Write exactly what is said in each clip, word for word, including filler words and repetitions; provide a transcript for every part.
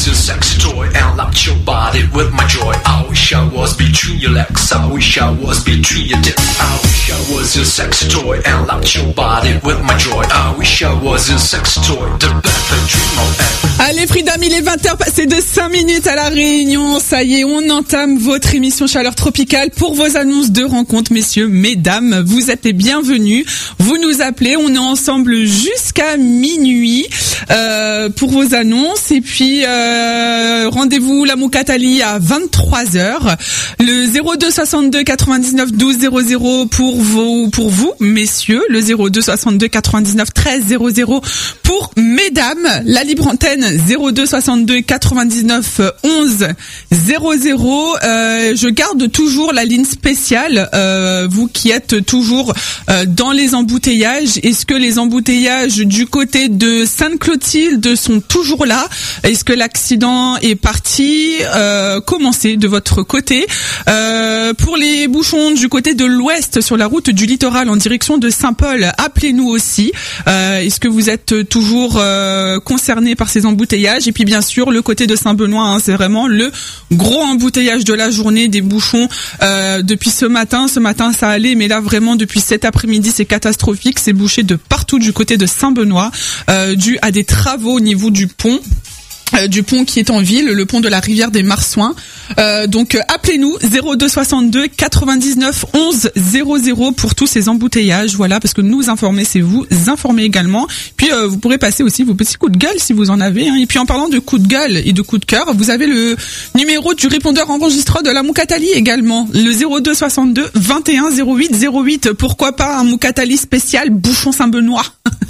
was your sexy toy and locked your body with my joy. I wish I was between your legs. I wish I was between your tits. I wish I was your sexy toy and locked your body with my joy. I wish I was your sexy toy, the perfect dream of ever. Allez, Freedom, il est vingt heures passées de cinq minutes à la Réunion. Ça y est, on entame votre émission Chaleur Tropicale pour vos annonces de rencontres, messieurs, mesdames. Vous êtes les bienvenus. Vous nous appelez. On est ensemble jusqu'à minuit euh, pour vos annonces. Et puis, euh, rendez-vous la Moukatali à vingt-trois heures. Le zéro deux soixante-deux quatre-vingt-dix-neuf douze zéro zéro pour vos, pour vous, messieurs. Le zéro deux soixante-deux quatre-vingt-dix-neuf treize zéro zéro pour mesdames. La libre antenne zéro deux soixante-deux quatre-vingt-dix-neuf onze zéro zéro. Euh, je garde toujours la ligne spéciale. Euh, vous qui êtes toujours euh, dans les embouteillages, est-ce que les embouteillages du côté de Sainte-Clotilde sont toujours là? Est-ce que l'accident est parti? euh, Commencez de votre côté. Euh, pour les bouchons du côté de l'ouest sur la route du littoral en direction de Saint-Paul, appelez-nous aussi. Euh, est-ce que vous êtes toujours euh, concernés par ces embouteillages? Et puis bien sûr le côté de Saint-Benoît, hein, c'est vraiment le gros embouteillage de la journée, des bouchons euh, depuis ce matin. Ce matin ça allait, mais là vraiment depuis cet après-midi c'est catastrophique. C'est bouché de partout du côté de Saint-Benoît, euh, dû à des travaux au niveau du pont. Euh, du pont qui est en ville, le pont de la rivière des Marsouins. Euh, donc euh, appelez-nous zéro deux soixante-deux quatre-vingt-dix-neuf onze zéro zéro pour tous ces embouteillages. Voilà, parce que nous informer, c'est vous informer également. Puis euh, vous pourrez passer aussi vos petits coups de gueule si vous en avez. Hein. Et puis en parlant de coups de gueule et de coups de cœur, vous avez le numéro du répondeur enregistreur de la Moukatali également, le zéro deux soixante-deux vingt et un zéro huit zéro huit. Pourquoi pas un Moukatali spécial Bouchon Saint-Benoît.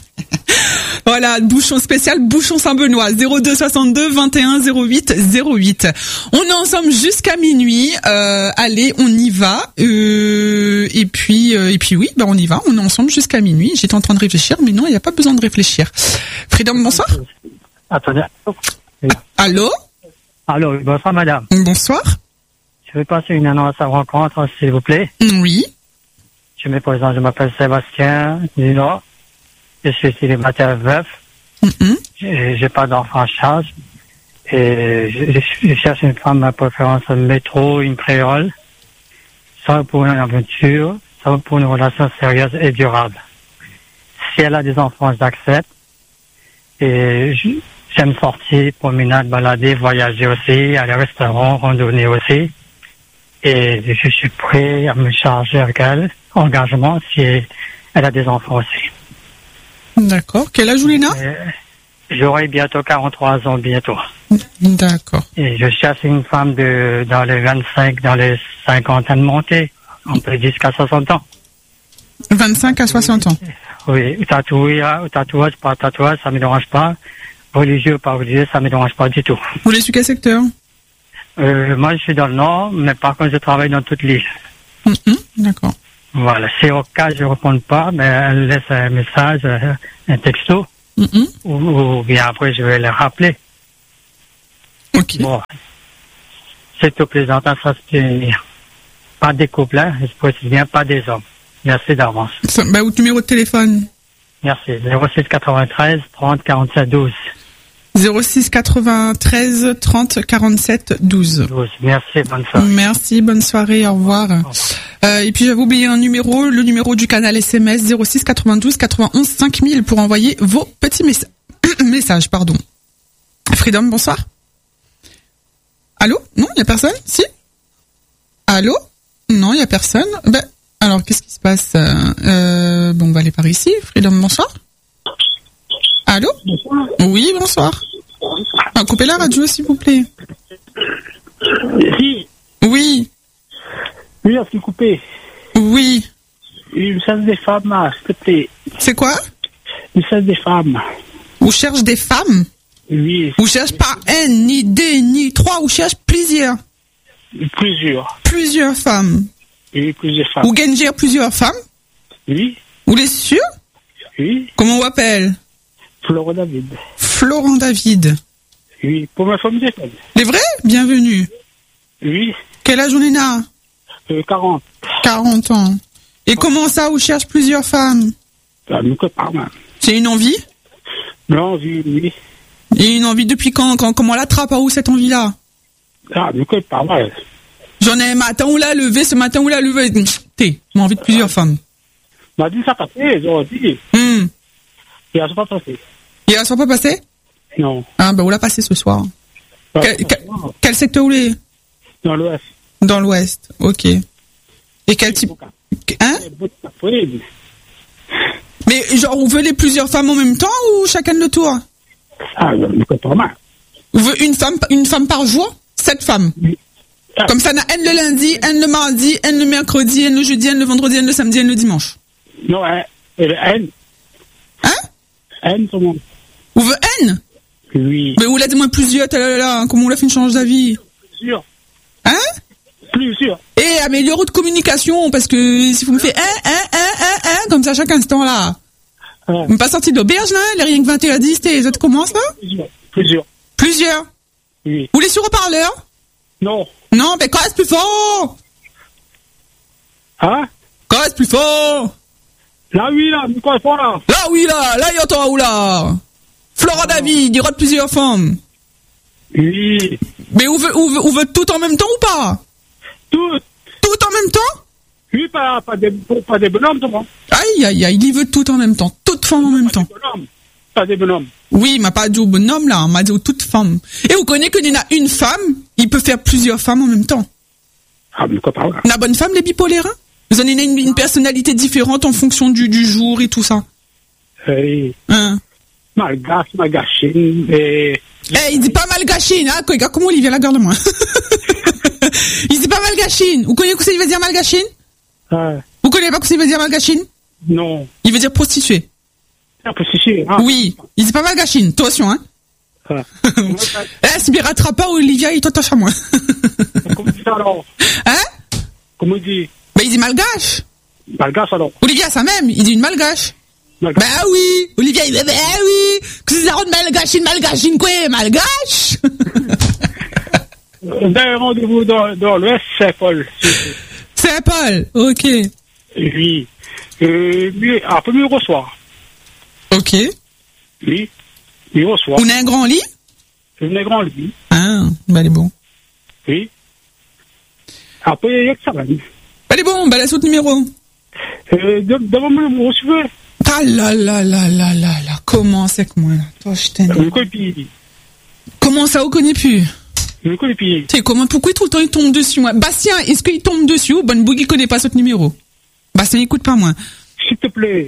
Voilà, bouchon spécial, bouchon Saint-Benoît, zéro deux soixante-deux vingt et un zéro huit zéro huit. On est ensemble jusqu'à minuit. Euh, allez, on y va. Euh, et puis, euh, et puis oui, ben on y va. On est ensemble jusqu'à minuit. J'étais en train de réfléchir, mais non, il n'y a pas besoin de réfléchir. Freedom, bonsoir. Attendez. Oui. Allô. Allô, bonsoir madame. Bonsoir. Je vais passer une annonce à rencontre, s'il vous plaît. Oui. Je me présente, je m'appelle Sébastien Nino. Je suis célibataire veuf. Mm-hmm. J'ai, j'ai pas d'enfant à charge. Et je, je, je cherche une femme à préférence métro, une créole. Ça pour une aventure, ça pour une relation sérieuse et durable. Si elle a des enfants, j'accepte. Et je, j'aime sortir, promenade, balader, voyager aussi, aller au restaurant, randonner aussi. Et je suis prêt à me charger avec elle, engagement, si elle a des enfants aussi. D'accord. Quel âge, Lina? J'aurai bientôt quarante-trois ans, bientôt. D'accord. Et je cherche une femme de, dans les vingt-cinq, dans les cinquante ans de montée. On peut dire jusqu'à soixante ans. vingt-cinq à soixante ans. Oui, tatouage, tatouage, pas tatouage, ça me dérange pas. Religieux, pas religieux, ça me dérange pas du tout. Vous voulez sur quel secteur? Euh, moi, je suis dans le nord, mais par contre, je travaille dans toute l'île. Mm-hmm. D'accord. Voilà, si au cas je ne réponds pas, mais elle laisse un message, un texto, mm-hmm. ou, ou bien après je vais les rappeler. Ok. Bon, c'est tout plaisantant, ça se tenir. Pas des couples, hein, je précise bien, pas des hommes. Merci d'avance. Ça, bah, votre numéro de téléphone? Merci, zéro six quatre-vingt-treize trente quarante-sept douze. zéro six quatre-vingt-treize trente quarante-sept douze. douze. Merci, bonne soirée. Merci, bonne soirée, au revoir. Au revoir. Euh, et puis j'avais oublié un numéro, le numéro du canal S M S zéro six quatre-vingt-douze quatre-vingt-onze cinq mille pour envoyer vos petits messa- messages. Pardon. Freedom, bonsoir. Allô? Non, il y a personne? Si? Allô? Non, il y a personne. Ben, alors qu'est-ce qui se passe? euh, Bon, on va aller par ici. Freedom, bonsoir. Allô? Bonsoir. Oui, bonsoir. Ah, coupez la radio, s'il vous plaît. Si. Oui. Oui, est-ce qu'il est coupé? Oui. Il cherche des femmes, là, s'il te plaît. C'est quoi? Il cherche des femmes. Vous cherchez des femmes? Oui. Vous cherchez pas un, ni deux, ni trois, vous cherchez plusieurs? Plusieurs. Plusieurs femmes? Oui, plusieurs femmes. Vous gagnez plusieurs femmes? Oui. Vous êtes sûr? Oui. Comment on vous appelle? Florent David. Florent David. Oui, pour ma femme d'école. Les vrais? Bienvenue. Oui. Quel âge on est là? Euh, quarante. quarante ans. Et comment ça, vous cherchez plusieurs femmes? Ça nous pas mal. C'est une envie? Non, oui, oui. Et une envie depuis quand, quand comment on l'attrape à où cette envie-là? Ah, mais quoi, pas mal. J'en ai un matin où l'a levé, ce matin où l'a levé. T'es, j'ai envie de plusieurs femmes. M'a dit ça passé, j'ai dit. Hum. Et elle s'est pas passée. Et elle soit pas passée? Non. Ah, bah, où l'a passé ce soir? Pas Quel, pas- quel, quel secteur où les? Dans l'Ouest. Dans l'ouest. Ok. Et quel type? Hein? Oui. Mais genre, on veut les plusieurs femmes en même temps ou chacun de tour? Ah, mais quoi, pas mal. On veut une femme, une femme par jour? Sept femmes. Ah, Comme ça, on a N le lundi, N le mardi, N le mercredi, N le jeudi, N le vendredi, N le samedi, N le dimanche. non, hein, et le N. Hein? N, tout le monde. On veut N? Oui. Mais où l'a dit-moi plusieurs, là, là, là, comment on l'a fait une change d'avis? Sûr. Hein? Plus sûr. Et améliorer votre communication, parce que si vous me faites un, un, un, un, un, comme ça à chaque instant, là. Ah, Vous me pas sorti de l'auberge, là, les rien que vingt et un dix, les autres commencent, là? plusieurs. Plusieurs. Plusieurs. Oui. Ou les sur haut-parleurs? Non. Non, mais caresse plus fort! Hein? Caresse plus fort! Là, oui, là, mais quoi, ils font là? Là, oui, là, là, il entend où, là? Flora David, il y aura de plusieurs femmes. Oui. Mais on veut, on veut, on veut tout en même temps ou pas? Tout. Tout en même temps? Oui, pas, pas des, pas des bonhommes, tout le monde. Aïe, aïe, aïe, il veut tout en même temps. Toute femme en même temps. Pas des bonhommes. Pas des bonhommes. Oui, il m'a pas dit au bonhomme, là, il m'a dit aux toutes femmes. Et vous connaissez qu'il y en a une femme, il peut faire plusieurs femmes en même temps. Ah, mais quoi, pas là? La bonne femme, les bipolaires, hein? Vous en avez une, une personnalité différente en fonction du, du jour et tout ça. Oui. Hein? Malgache, malgachine, et... Eh, il dit pas malgachine, hein? Regarde comment Olivier la garde moi. Il dit pas malgachine. Vous connaissez ce qu'il veut dire malgachine? Ah, Vous connaissez pas ce qu'il veut dire malgachine? non. Il veut dire prostituée. Un peu séché, hein? Oui. Il dit pas malgachine. Attention, hein? Ah. Eh, si il rattrape pas, Olivia, il t'attache à moi. Comment dit ça alors? Hein? Comment il dit? Bah, il dit malgache. Malgache alors? Olivia, ça même, il dit une malgache. Malgache. Bah oui. Olivia, il dit, bah oui. Que c'est ça, une malgachine, malgachine, quoi, malgache? D'un rendez-vous dans, dans l'Ouest, c'est Paul. Saint-Paul. Ok. Oui. Euh, lui, après, lui, il reçoit. Ok. Oui. Il reçoit. On a un grand lit? C'est un grand lui. Ah, bah, elle est bon. Oui. Après, il y a que ça, là. Elle est bon, bah, laisse votre numéro. Euh, devant le numéro, si tu veux. Ah là là là là là là, comment c'est que moi là? Toi, je t'aime. Le copie. Comment ça, vous connaissez plus? Le copie. Tu sais, comment, pourquoi tout le temps il tombe dessus, moi? Bastien, est-ce qu'il tombe dessus ou Bonne Boug, il connaît pas ce numéro? Bastien, écoute pas, moi. S'il te plaît.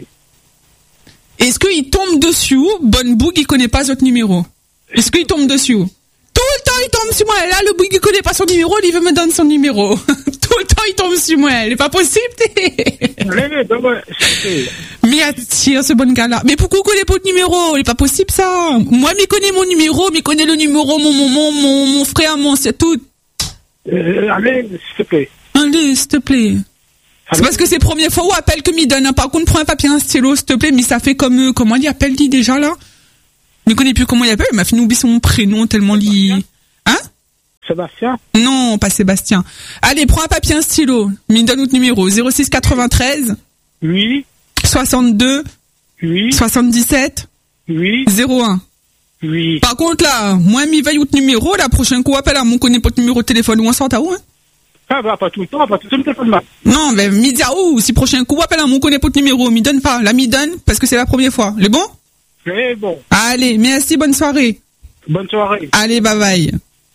Est-ce qu'il tombe dessus ou Bonne Boug, il connaît pas ce numéro? Est-ce qu'il tombe dessus? Tout le temps, il tombe sur moi. Et là, le Boug, il connaît pas son numéro, il veut me donner son numéro. Tout le temps, il tombe sur moi. Il est pas possible, t'es. Allez, donne-moi, s'il te plaît. Mais attire ce bon gars-là. Mais pourquoi vous connaissez pas votre numéro? Il est pas possible, ça. Moi, m'y connais mon numéro, m'y connais le numéro, mon, mon, mon, mon, mon frère, mon, c'est tout. Euh, allez, s'il te plaît. Allez, s'il te plaît. C'est parce que c'est la première fois où appelle que m'y donne. Par contre, prends un papier, un stylo, s'il te plaît, mais ça fait comme, euh, comment il appelle, dit déjà, là? Je ne connais plus comment il appelle, il m'a fait oublier son prénom tellement il... Hein? Sébastien? Non, pas Sébastien. Allez, prends un papier, un stylo. M'y donne notre numéro. zéro six quatre-vingt-treize. Oui. soixante-deux. Oui. soixante-dix-sept. Oui. zéro un. Oui. Par contre, là, moi, m'y veille votre numéro, la prochaine coup, appelle à mon connaît pas de numéro de téléphone ou on sort à où, hein? Ah, bah, pas tout le temps, pas tout le temps, téléphone mal. Non, mais m'y dit à où? Si prochain coup, appelle à mon connaît pas de numéro, m'y donne pas. Là, m'y donne, parce que c'est la première fois. Les bon? Mais bon. Allez, merci, bonne soirée. Bonne soirée. Allez, bye bye.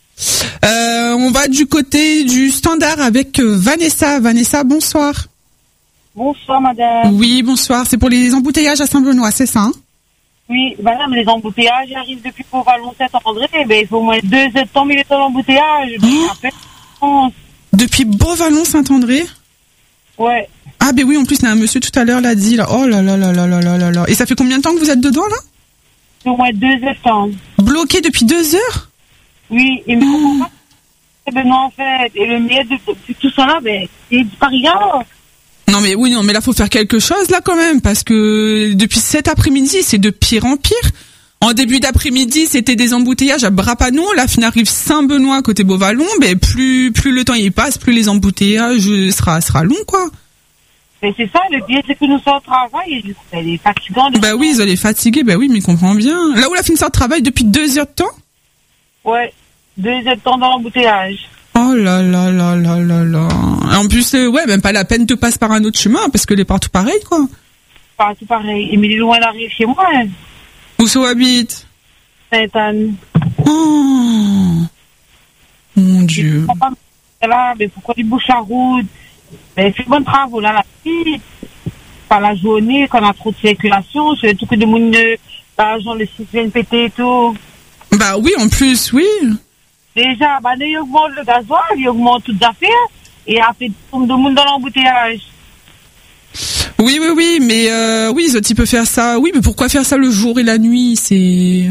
Euh, on va du côté du standard avec euh, Vanessa. Vanessa, bonsoir. Bonsoir, madame. Oui, bonsoir. C'est pour les embouteillages à Saint-Benoît, c'est ça, hein? Oui, madame, les embouteillages arrivent depuis Pau-Vallon Saint-André, mais il faut au moins deux heures de temps, mais il est en embouteillage. Oh. Après, on- Depuis Beauvallon Saint-André? ouais. Ah, ben oui, en plus, il y a un monsieur tout à l'heure l'a dit, là. Oh là là là là là là là là. Et ça fait combien de temps que vous êtes dedans, là? C'est au moins deux heures de temps. Bloqué depuis deux heures? Oui, et mais comment pas? Eh ben non, en fait, et le mieux de, de tout ça là, ben, il dit pas rien. Non, mais oui, non, mais là, faut faire quelque chose, là, quand même, parce que depuis cet après-midi, c'est de pire en pire. En début d'après-midi, c'était des embouteillages à Brapanon. Là, fin arrive Saint-Benoît, côté Beauvallon. Ben, plus, plus le temps y passe, plus les embouteillages sera, sera long, quoi. Mais c'est ça, le pire, c'est que nous sommes au travail et du coup, elle est fatigante. Bah oui, ils allaient fatiguer, bah oui, mais comprends bien. Là où la finisseur travaille depuis deux heures de temps? Ouais, deux heures de temps dans l'embouteillage. Oh là là là là là là. Et en plus, euh, ouais, même pas la peine de passer par un autre chemin, parce que les partout pareil, quoi. Partout pareil. Et mais il est loin d'arriver chez moi. Hein. Où ça habite? Sainte-Anne. Oh. Mon Dieu. Là, mais pourquoi il bouche la route? Mais c'est bon travaux, là, la fille. Par la journée, quand on a trop de circulation, c'est tout que de monde, l'argent, le site vient péter et tout. Bah oui, en plus, oui. Déjà, bah, il augmente le gasoil, il augmente toutes les affaires, et après, tout le monde dans l'embouteillage. Oui, oui, oui, mais euh, oui, Zot, il peut faire ça. Oui, mais pourquoi faire ça le jour et la nuit? C'est...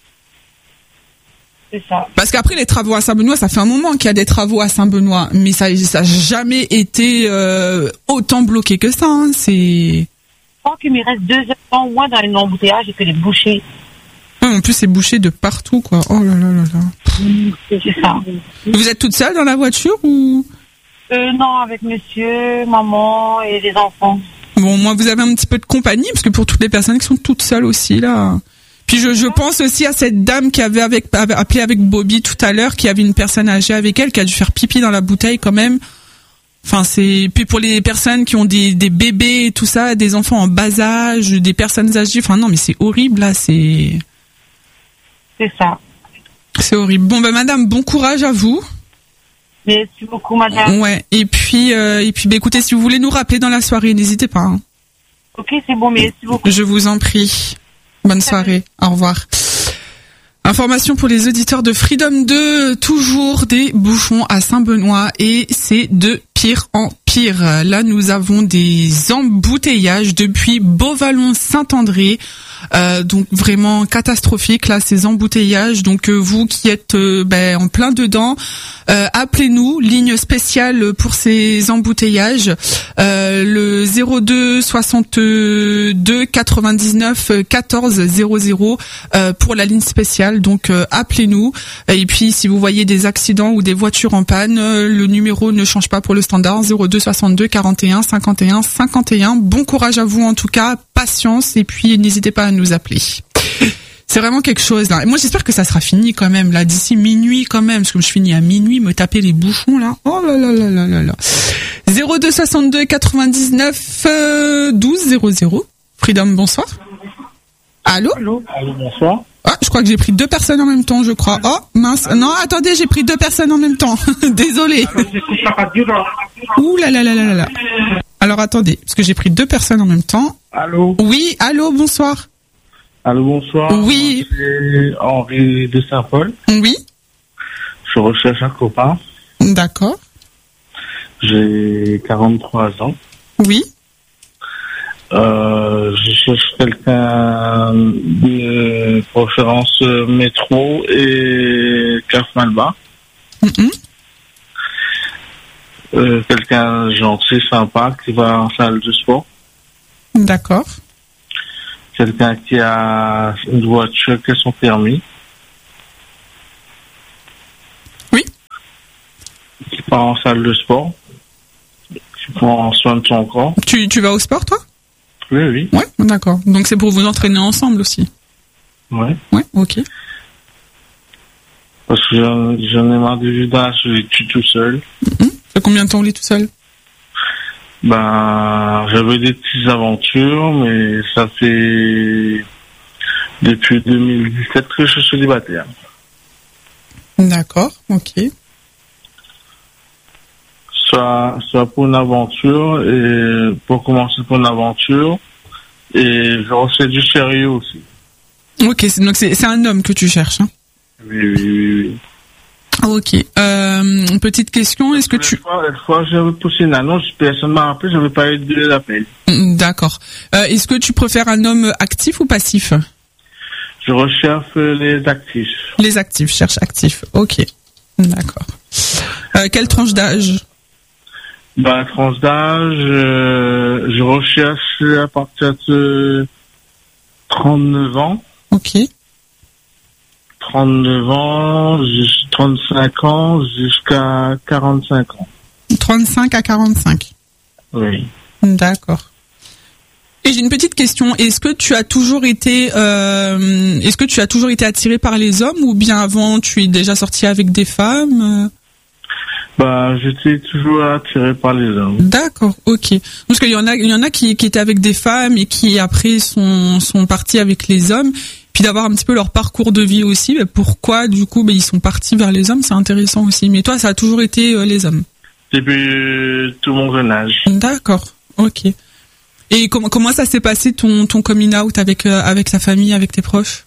C'est ça. Parce qu'après, les travaux à Saint-Benoît, ça fait un moment qu'il y a des travaux à Saint-Benoît, mais ça ça n'a jamais été euh, autant bloqué que ça. Hein. C'est... Je crois qu'il me reste deux heures au moins dans les embouteillages et que les bouchers. Ouais, en plus, c'est bouché de partout, quoi. Oh là là là là. C'est ça. Vous êtes toute seule dans la voiture ou... Euh, non, avec monsieur, maman et les enfants. Bon, moi, vous avez un petit peu de compagnie, parce que pour toutes les personnes qui sont toutes seules aussi, là... Puis je, je pense aussi à cette dame qui avait avec, avait appelé avec Bobby tout à l'heure, qui avait une personne âgée avec elle, qui a dû faire pipi dans la bouteille quand même. Enfin, c'est, puis pour les personnes qui ont des, des bébés et tout ça, des enfants en bas âge, des personnes âgées, enfin non, mais c'est horrible, là, c'est... C'est ça. C'est horrible. Bon, ben, madame, bon courage à vous. Merci beaucoup, madame. Ouais. Et puis, euh, et puis, bah, écoutez, si vous voulez nous rappeler dans la soirée, n'hésitez pas. Hein. Ok, c'est bon, merci beaucoup. Je vous en prie. Bonne soirée. Au revoir. Information pour les auditeurs de Freedom deux, toujours des bouchons à Saint-Benoît et c'est de pire en pire. Là, nous avons des embouteillages depuis Beauvallon-Saint-André. Euh, donc vraiment catastrophique là ces embouteillages. Donc euh, vous qui êtes euh, ben, en plein dedans, euh, appelez-nous, ligne spéciale pour ces embouteillages, euh, le zéro deux soixante-deux quatre-vingt-dix-neuf quatorze zéro zéro euh, pour la ligne spéciale. Donc euh, appelez-nous. Et puis si vous voyez des accidents ou des voitures en panne, euh, le numéro ne change pas pour le standard, zéro deux soixante-deux quarante et un cinquante et un cinquante et un. Bon courage à vous en tout cas, patience et puis n'hésitez pas à nous appeler. C'est vraiment quelque chose là. Et moi j'espère que ça sera fini quand même là d'ici minuit quand même, parce que je finis à minuit, me taper les bouchons là. Oh là là là là là là. zéro deux soixante-deux quatre-vingt-dix-neuf douze zéro zéro. Freedom, bonsoir. Allô? Allô, Allô bonsoir. Ah, je crois que j'ai pris deux personnes en même temps, je crois. Oh, mince. Non, attendez, j'ai pris deux personnes en même temps. Désolé. Ouh là là là là là là. Alors attendez, parce que j'ai pris deux personnes en même temps. Allô? Oui, allô, bonsoir. Allô, bonsoir. Oui. C'est Henri de Saint-Paul. Oui. Je recherche un copain. D'accord. J'ai quarante-trois ans. Oui. Euh, je cherche quelqu'un de préférence métro et Caf Malba. Mm-hmm. Euh, quelqu'un gentil, sympa, qui va en salle de sport. D'accord. Quelqu'un qui a une voiture, qui a son permis. Oui. Qui part en salle de sport. Qui prend soin de son corps. Tu, tu vas au sport, toi? Oui, oui. Ouais, d'accord. Donc c'est pour vous entraîner ensemble aussi? Ouais. Ouais, ok. Parce que j'en, j'en ai marre du village, je suis tout seul. Mm-hmm. Ça fait combien de temps on est tout seul? Ben, j'avais des petites aventures, mais ça fait depuis deux mille dix-sept que je suis célibataire. D'accord, ok. Soit, soit pour une aventure, et pour commencer pour une aventure, et je refais du sérieux aussi. Ok, c'est, donc c'est, c'est un homme que tu cherches, hein? Oui, oui, oui, oui. Ok. Euh, petite question, est-ce que tu... La fois, la fois j'avais poussé une annonce, personne m'a rappelé, j'avais pas eu de l'appel. D'accord. Euh, est-ce que tu préfères un homme actif ou passif? Je recherche les actifs. Les actifs, cherche actifs. Ok. D'accord. Euh, quelle tranche d'âge? Ben, tranche d'âge, euh, je recherche à partir de trente-neuf ans. Ok. trente-neuf ans, jusqu'à trente-cinq ans, jusqu'à quarante-cinq ans. trente-cinq à quarante-cinq. Oui. D'accord. Et j'ai une petite question. Est-ce que tu as toujours été, euh, est-ce que tu as toujours été attiré par les hommes ou bien avant tu es déjà sorti avec des femmes? Bah, j'étais toujours attiré par les hommes. D'accord, ok. Parce qu'il y en a, il y en a qui, qui étaient avec des femmes et qui après sont, sont partis avec les hommes. Puis d'avoir un petit peu leur parcours de vie aussi. Mais pourquoi du coup, bah, ils sont partis vers les hommes, c'est intéressant aussi. Mais toi, ça a toujours été euh, les hommes. Depuis euh, tout mon jeune âge. D'accord, ok. Et comment comment ça s'est passé ton ton coming out avec euh, avec sa famille, avec tes proches?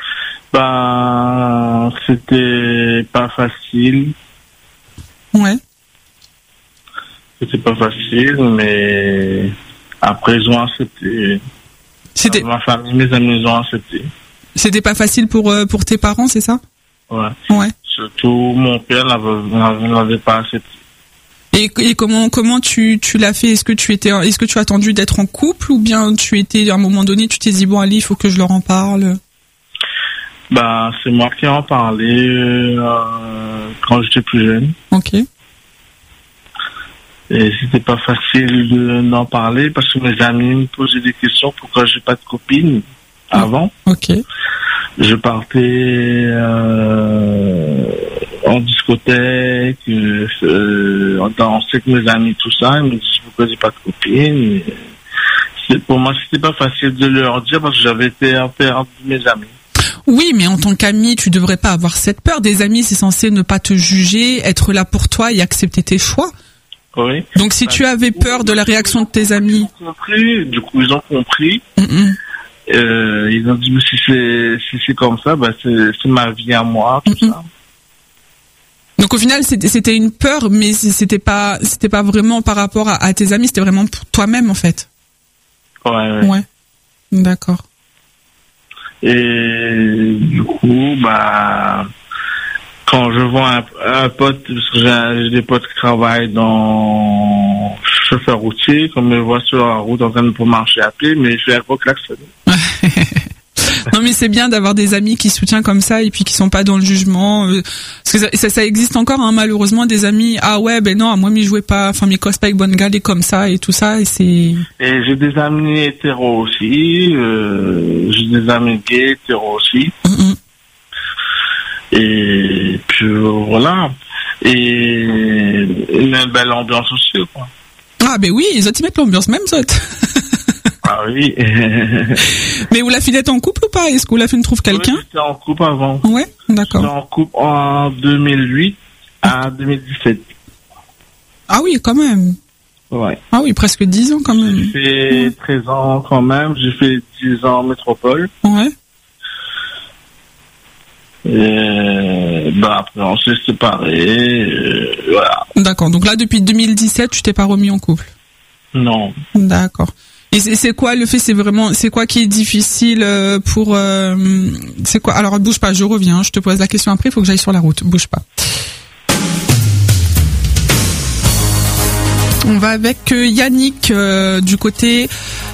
Bah, c'était pas facile. Ouais. C'était pas facile, mais après ils ont accepté. C'était. Ma famille, mes amis ils ont accepté. C'était pas facile pour euh, pour tes parents, c'est ça? Ouais. Ouais. Surtout mon père n'avait l'avait pas accepté. Et, et comment comment tu tu l'as fait? Est-ce que tu étais est-ce que tu as attendu d'être en couple ou bien tu étais à un moment donné tu t'es dit bon allez il faut que je leur en parle? Bah c'est moi qui en parlais euh, quand j'étais plus jeune. Ok. Et c'était pas facile de, d'en parler parce que mes amis me posaient des questions pourquoi j'ai pas de copine avant. Ok. Je partais euh, en discothèque, euh, on dansait avec mes amis, tout ça. Ils me disaient pourquoi j'ai pas de copine. C'est, pour moi, c'était pas facile de leur dire parce que j'avais été en perte de mes amis. Oui, mais en tant qu'ami, tu devrais pas avoir cette peur. Des amis, c'est censé ne pas te juger, être là pour toi et accepter tes choix. Oui. Donc si bah, tu avais peur de la réaction de tes amis, ils ont compris, du coup ils ont compris. Mm-mm. Euh, ils ont dit mais si c'est si c'est comme ça, bah c'est, c'est ma vie à moi, tout mm-hmm. ça. Donc au final c'était c'était une peur, mais c'était pas c'était pas vraiment par rapport à, à tes amis, c'était vraiment pour toi-même en fait. Ouais. Ouais. Ouais. D'accord. Et du coup bah quand je vois un, un pote, parce que j'ai, j'ai des potes qui travaillent dans chauffeur routier, quand me voit sur la route en train de pour marcher à pied, mais je fais un gros klaxon. Non mais c'est bien d'avoir des amis qui soutiennent comme ça et puis qui sont pas dans le jugement. Parce que ça, ça, ça existe encore hein, malheureusement des amis. Ah ouais ben non moi m'y jouais pas, enfin m'y cause pas avec bonne galée comme ça et tout ça et c'est. Et j'ai des amis hétéros aussi, euh, j'ai des amis gays hétéros aussi. Mm-hmm. Et puis voilà. Et une belle ambiance aussi quoi. Ah ben oui, ils ont y mettre l'ambiance même ça. Ah oui. Mais vous la filette en couple ou pas? Est-ce que vous la fait trouve quelqu'un? Oui, j'étais en couple avant. Ouais, d'accord. J'étais en couple en deux mille huit à deux mille dix-sept. Ah oui, quand même. Ouais. Ah oui, presque dix ans quand même. J'ai fait ouais. treize ans quand même. J'ai fait dix ans en métropole. Ouais. Et bah après on s'est séparés. Euh, voilà. D'accord. Donc là, depuis deux mille dix-sept, tu t'es pas remis en couple? Non. D'accord. Et c'est, c'est quoi le fait? C'est vraiment, c'est quoi qui est difficile pour, euh, c'est quoi? Alors bouge pas, je reviens. Je te pose la question après. Il faut que j'aille sur la route. Bouge pas. On va avec Yannick euh, du côté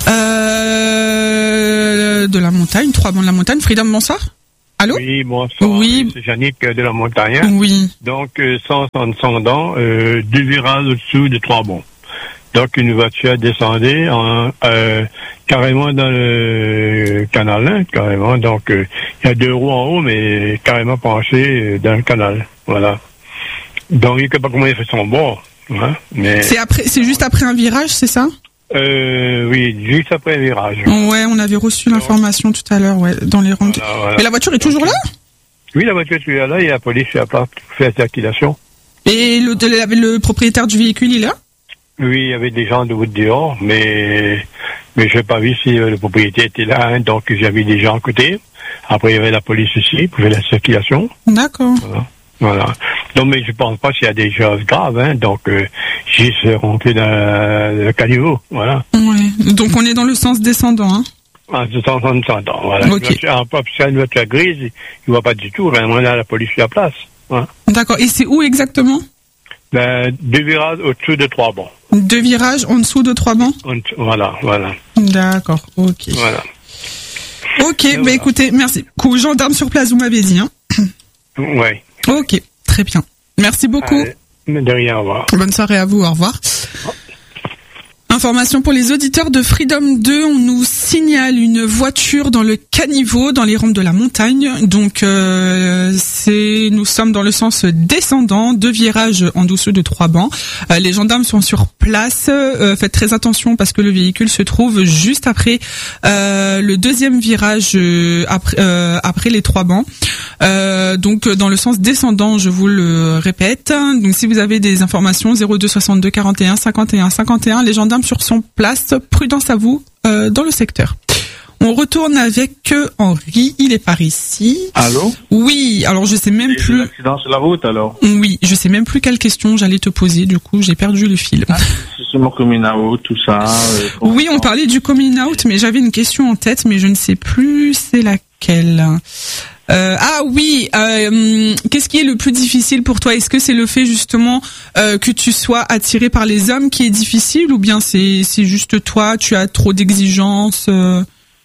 euh, de la montagne, trois bancs de la montagne. Freedom, bonsoir. Allô? Oui, bonsoir. Oui. C'est Yannick de la montagne. Oui. Donc, euh, cent soixante ans, euh, deux virages au-dessous de trois bons. Donc, une voiture descendait en, euh, carrément dans le canal, hein, carrément. Donc, il euh, y a deux roues en haut, mais carrément penché dans le canal. Voilà. Donc, il ne sait pas comment il fait son bord. Hein, mais... C'est après, c'est juste après un virage, c'est ça? Euh, oui, juste après un virage. Ouais, on avait reçu l'information tout à l'heure, ouais, dans les rondes. Voilà, voilà. Et la voiture est toujours là? Oui, la voiture est toujours là, et la police est à part pour faire la circulation. Et le, le, le propriétaire du véhicule, il est là? Oui, il y avait des gens de dehors, mais, mais je n'ai pas vu si le propriétaire était là, hein, donc j'avais des gens à côté. Après, il y avait la police aussi pour faire la circulation. D'accord. Voilà. Voilà. Donc, mais je pense pas qu'il y a des choses graves, hein. Donc, euh, j'ai rentré dans le caniveau, voilà. Ouais. Donc, on est dans le sens descendant, hein. Ah, c'est sens descendant, voilà. Ok. Si c'est une voiture grise, il ne voit pas du tout, vraiment, là, la police est à place. Voilà. D'accord. Et c'est où exactement? Ben, deux virages au-dessous de trois bancs. Deux virages en dessous de trois bancs? Voilà, voilà. D'accord, ok. Voilà. Ok, bah voilà. Écoutez, merci. Coup, gendarme sur place, vous m'avez dit, hein. Ouais. Ok, très bien. Merci beaucoup. Allez, de rien, au revoir. Bonne soirée à vous, au revoir. Information pour les auditeurs de Freedom deux, on nous signale une voiture dans le caniveau, dans les rampes de la montagne. Donc euh, c'est, nous sommes dans le sens descendant, deux virages en dessous de trois bancs. Euh, les gendarmes sont sur place. Euh, faites très attention parce que le véhicule se trouve juste après euh, le deuxième virage euh, après, euh, après les trois bancs. Euh, donc dans le sens descendant, je vous le répète. Donc si vous avez des informations, zéro deux soixante-deux quarante et un cinquante et un cinquante et un, les gendarmes sur son place, prudence à vous euh, dans le secteur. On retourne avec Henri, il est par ici. Allô? Oui, alors je sais même Et plus. l'accident sur la route alors? Oui, je sais même plus quelle question j'allais te poser, du coup j'ai perdu le fil. Ah, c'est sur mon coming out, tout ça. Euh, Oui, on parlait du coming out, mais j'avais une question en tête, mais je ne sais plus c'est laquelle. Euh, ah oui, euh, qu'est-ce qui est le plus difficile pour toi? Est-ce que c'est le fait justement euh, que tu sois attiré par les hommes qui est difficile, ou bien c'est c'est juste toi, tu as trop d'exigences euh...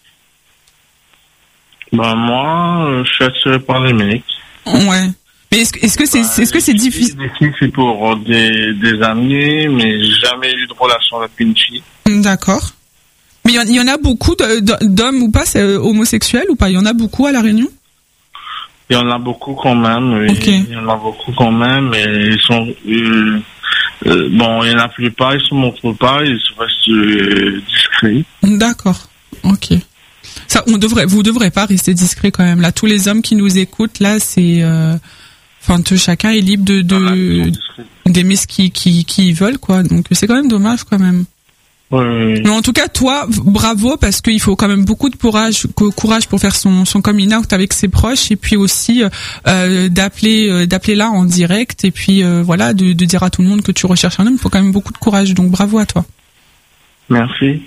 Ben moi, euh, je suis attiré par les mecs. Ouais. Mais est-ce que est-ce que c'est Ben, est-ce que c'est difficile? Les filles, c'est pour des, des amis, mais jamais eu de relation avec une fille. D'accord. Mais il y, en- il y en a beaucoup de- de- d'hommes ou pas, c'est euh, homosexuels ou pas? Il y en a beaucoup à La Réunion? Il y en a beaucoup quand même, oui. Ok. Il y en a beaucoup quand même, mais ils sont... Euh, euh, bon, il y en a plus pas, ils se montrent pas, ils restent euh, discrets. D'accord. Ok. Ça, on devrait, vous devrez pas rester discret quand même. Là, tous les hommes qui nous écoutent, là, c'est, euh, enfin, tout- chacun est libre de, Voilà, ils de sont discrets. d'aimer ce qui, qui, qui veulent, quoi. Donc, c'est quand même dommage, quand même. Oui, oui, oui. Mais en tout cas, toi, v- bravo, parce qu'il faut quand même beaucoup de courage, co- courage pour faire son, son coming out avec ses proches, et puis aussi euh, d'appeler, euh, d'appeler là en direct, et puis euh, voilà, de, de dire à tout le monde que tu recherches un homme. Il faut quand même beaucoup de courage. Donc, bravo à toi. Merci.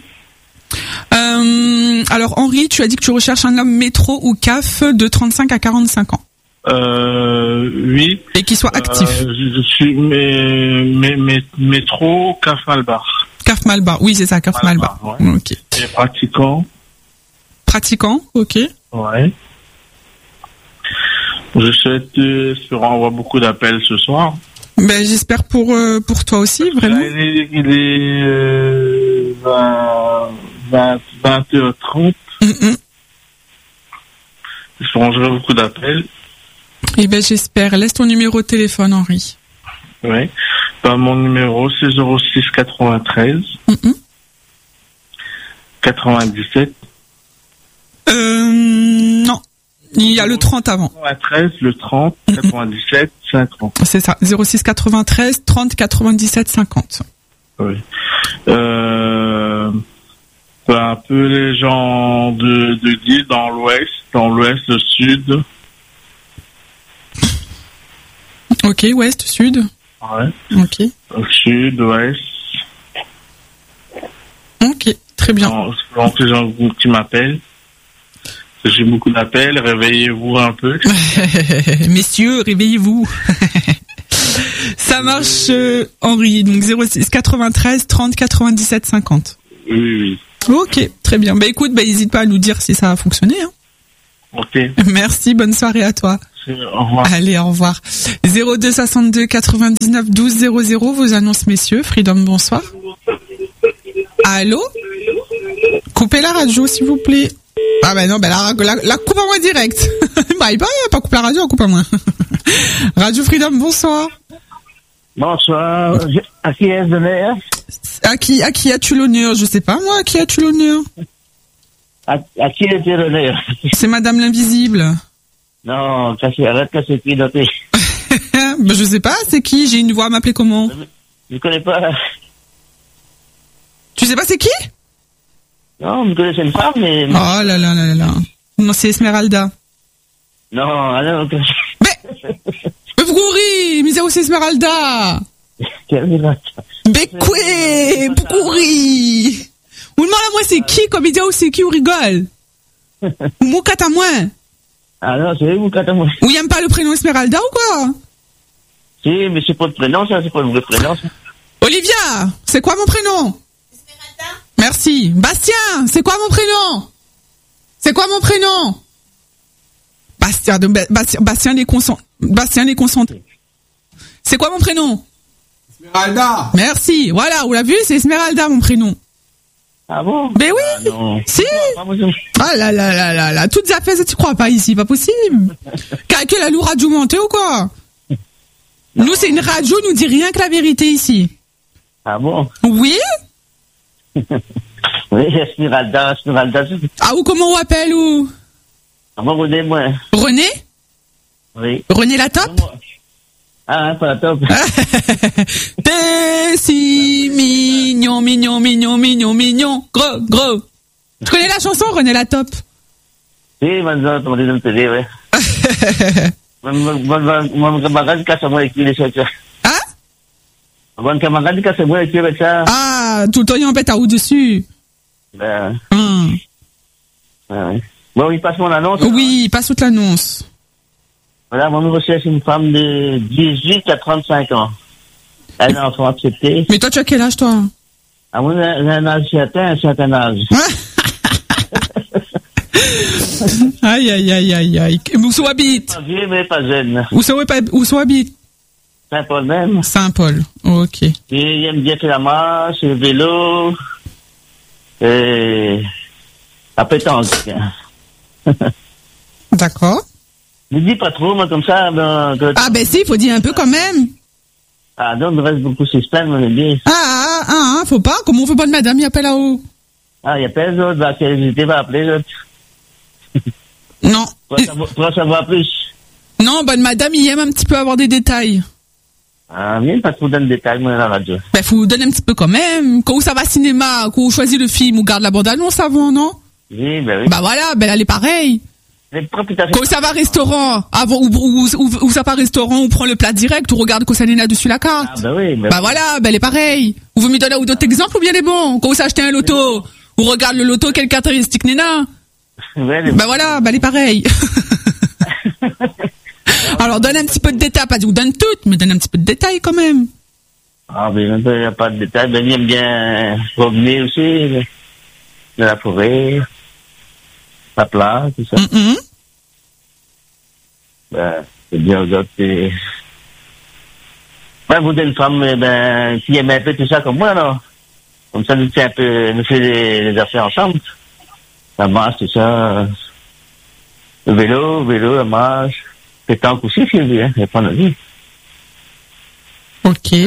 Euh, alors, Henri, tu as dit que tu recherches un homme métro ou C A F de trente-cinq à quarante-cinq ans Euh, oui. et qui soit actif. Euh, je, je suis mais, mais, mais, métro, C A F Malbar. C A F Malbar, oui, c'est ça, C A F Malbar. Malbar, ouais. Ok. Et pratiquant. Pratiquant, ok. Ouais. Je souhaite euh, se renvoie beaucoup d'appels ce soir. Ben, j'espère pour euh, pour toi aussi, vraiment. Là, il est, il est euh, vingt, vingt, vingt heures trente. Mm-mm. Je rangerai beaucoup d'appels. Eh ben, j'espère. Laisse ton numéro de téléphone, Henri. Oui. Ben, mon numéro, c'est zéro six quatre-vingt-treize Mm-mm. quatre-vingt-dix-sept. Euh, non. Il y a le trente avant. quatre-vingt-treize, le trente, quatre-vingt-dix-sept, cinquante. C'est ça. zéro six quatre-vingt-treize trente quatre-vingt-dix-sept cinquante. Oui. Euh, ben, un peu les gens de, de l'île, dans l'ouest, dans l'ouest, le sud. Ok, ouest, sud. Ouais. Ok. Au sud, ouest. Ok, très bien. Donc, donc, les gens qui m'appellent. J'ai beaucoup d'appels, réveillez-vous un peu. Messieurs, réveillez-vous. Ça marche, euh, Henri. Donc zéro six quatre-vingt-treize trente quatre-vingt-dix-sept cinquante. Oui, oui. Ok, très bien. Bah écoute, bah n'hésite pas à nous dire si ça a fonctionné. Hein. Ok. Merci, bonne soirée à toi. Au revoir. Allez, au revoir. zéro deux soixante-deux quatre-vingt-dix-neuf douze zéro zéro, vos annonces, messieurs. Freedom, bonsoir. Allô? Coupez la radio, s'il vous plaît. Ah ben non, ben la, la, la coupe à moi direct. Bah, il pas, pas couper la radio, on coupe à moi. Radio Freedom, bonsoir. Bonsoir. À qui est-ce l'honneur? À qui, à qui as-tu l'honneur? Je sais pas, moi, à qui as-tu l'honneur? À, à qui est l'honneur? C'est Madame l'Invisible. Non, ça c'est, arrête que c'est qui noté. Ben, je sais pas, c'est qui? J'ai une voix à m'appeler comment? Je ne connais pas. Tu sais pas c'est qui? Non, je connais une femme, mais... Oh là là là là là. Non, c'est Esmeralda. Non, alors... Mais, mais pourquoi rire? Mais c'est Esmeralda. Mais quoi? Pourquoi rire? Ou demande à moi c'est qui, comme il dit, ou c'est qui, ou rigole? Ou moukat à moi? Ah non, c'est moukat à moi. Ou il aime pas le prénom Esmeralda ou quoi? Si, mais c'est pas le prénom, ça, c'est pas le vrai prénom, ça. Olivia, c'est quoi mon prénom? Esmeralda. Merci. Bastien, c'est quoi mon prénom? C'est quoi mon prénom? Bastien, de, Bastien, Bastien les concentrés. Bastien les concentrés. C'est quoi mon prénom? Esmeralda. Merci. Voilà, vous l'avez vu, c'est Esmeralda mon prénom. Ah bon? Ben oui. Ah non. Si. Ah, moi, je- Ah là là là là là, toutes affaires, tu crois pas ici, pas possible. Quelle a nous radio montée ou quoi? Nous, c'est une radio, nous dit rien que la vérité ici. Ah bon? Oui? Oui, Esmeralda, Esmeralda. Ah, ou comment on appelle ou? Ah bon, vous moi. René? Oui. René la top? Ah, pas la top. T'es si mignon, mignon, mignon, mignon, mignon, gros, gros. Tu connais la chanson, René la top? Oui, maintenant, on est dans le télé, ouais. Mon camarade casse moi avec les choses. Hein? Mon camarade casse moi avec ça. Ah, tout le temps, il y a un bête à au-dessus. Ben, Hum. ouais. Bon, il passe mon annonce. Oui, passe toute l'annonce. Voilà, moi, je recherche une femme de dix-huit à trente-cinq ans. Un enfant accepté. Mais toi, tu as quel âge, toi? Ah, moi, j'ai un âge certain, un certain âge. Aïe, aïe, aïe, aïe, aïe. Où ça habite? Pas vieux, mais pas jeune. Où ça où ça habite? Saint-Paul même. Saint-Paul. Ok. Et il aime bien faire la marche, le vélo, et la pétanque. D'accord. Ne dis pas trop, moi, comme ça. Ben, que... Ah, ben si, il faut dire un peu quand même. Ah, non, il reste beaucoup suspens, moi, j'aime bien. Ah, ah, ah, ah, faut pas. Comment on fait bonne madame, il y a pas là-haut? Ah, il y a plein d'autres, la curiosité va appeler, l'autre. Non. Pour en savoir, pour en savoir plus. Non, bonne madame, il aime un petit peu avoir des détails. Ah, viens pas trop dans le détail, moi, dans la radio. Ben, faut vous donner un petit peu quand même. Quand ça va cinéma, quand on choisit le film, on garde la bande-annonce avant, non? Oui, ben oui. Bah voilà, ben elle est pareille. Les profitations- Quand ça va restaurant, avant, ou, ou, ou, ou ça va restaurant, on prend le plat direct, on regarde quand ça n'est là dessus la carte. Ah, ben oui, ben Bah voilà, ben elle est pareille. Vous me donnez d'autres exemples ou bien les bons? Quand vous achetez un loto, on regarde le loto, quelle caractéristique Néna? ouais, les- Bah voilà, bah elle est pareille. Alors donne un petit peu de détails, pas dit vous donne toutes, mais donne un petit peu de détails quand même. Ah, ben, il n'y a pas de détails. Ben, il aime bien promener aussi, de de la forêt, la plage, tout ça. Mm-mm. Ben, c'est bien aux autres, c'est... Ben, vous êtes une femme, eh ben, qui aime un peu tout ça comme moi, alors. Comme ça, nous, fait un peu, nous fait les, les affaires ensemble. La marche, tout ça. Le vélo, le vélo, la marche. Pétanque aussi, c'est lui, hein. Il n'y a pas de vie. Ok.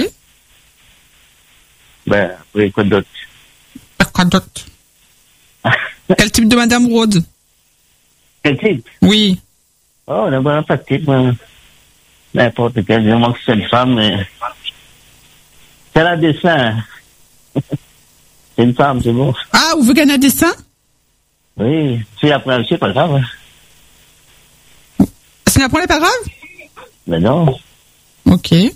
Ben, après, quoi d'autre? Quoi d'autre? Quel type de Madame Rhodes? Quel type? Oui. Oh, on a pas de type, moi. N'importe quel, du moment que c'est une femme, mais... C'est la dessin. C'est une femme, c'est bon. Ah, vous voulez gagner un dessin? Oui, si après, c'est pas grave, hein. C'est n'est pas grave? Mais non. Ok. Et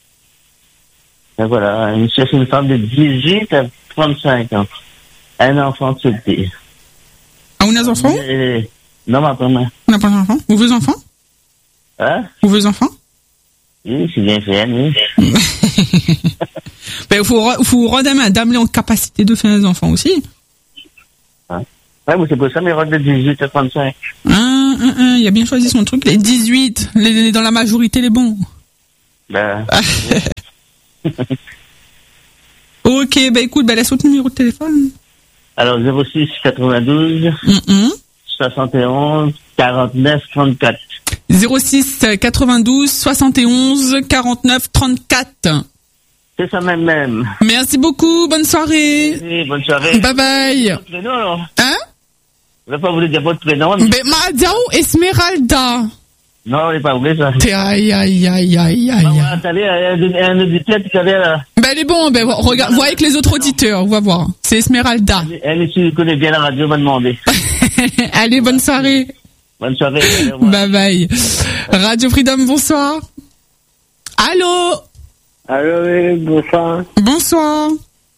voilà, une cherche une femme de dix-huit à trente-cinq ans. Un enfant de sauté. Ah, vous avez des enfants? Et... Non, mais après, moi. On n'a pas d'enfants? Vous voulez des enfants? Hein? Vous voulez des enfants? Oui, c'est bien fait, oui. Ben, il faut, faut rendre à madame en capacité de faire des enfants aussi. Hein? Ouais, mais c'est pour ça, mais de dix-huit à trente-cinq. Ah, ah, ah, il a bien choisi son truc. Les dix-huit, les, les- dans la majorité, les bons. Ben, Ok, ben écoute, ben laisse votre numéro de téléphone. alors, zéro six quatre-vingt-douze, Mm-mm. soixante et onze, quarante-neuf, trente-quatre. zéro six quatre-vingt-douze soixante et onze quarante-neuf trente-quatre. C'est ça même, même. Merci beaucoup, bonne soirée. Oui, bonne soirée. Bye bye. Votre prénom, alors? Hein? Je vais pas vous dire votre prénom. mais- Ben Madiao Esmeralda. Non, on n'est pas vrai, ça. T'es aïe aïe aïe aïe Ah, aïe. ouais, attendez, un, un auditeur qui avait là. Ben elle est bon, ben regarde, vois avec les autres auditeurs, on va voir. C'est Esmeralda. Elle, si connaît bien la radio, va demander. Allez, bonne soirée. Bonne soirée. au revoir. Bye bye. Radio Freedom, bonsoir. Allô? Allô, oui, bonsoir. Bonsoir.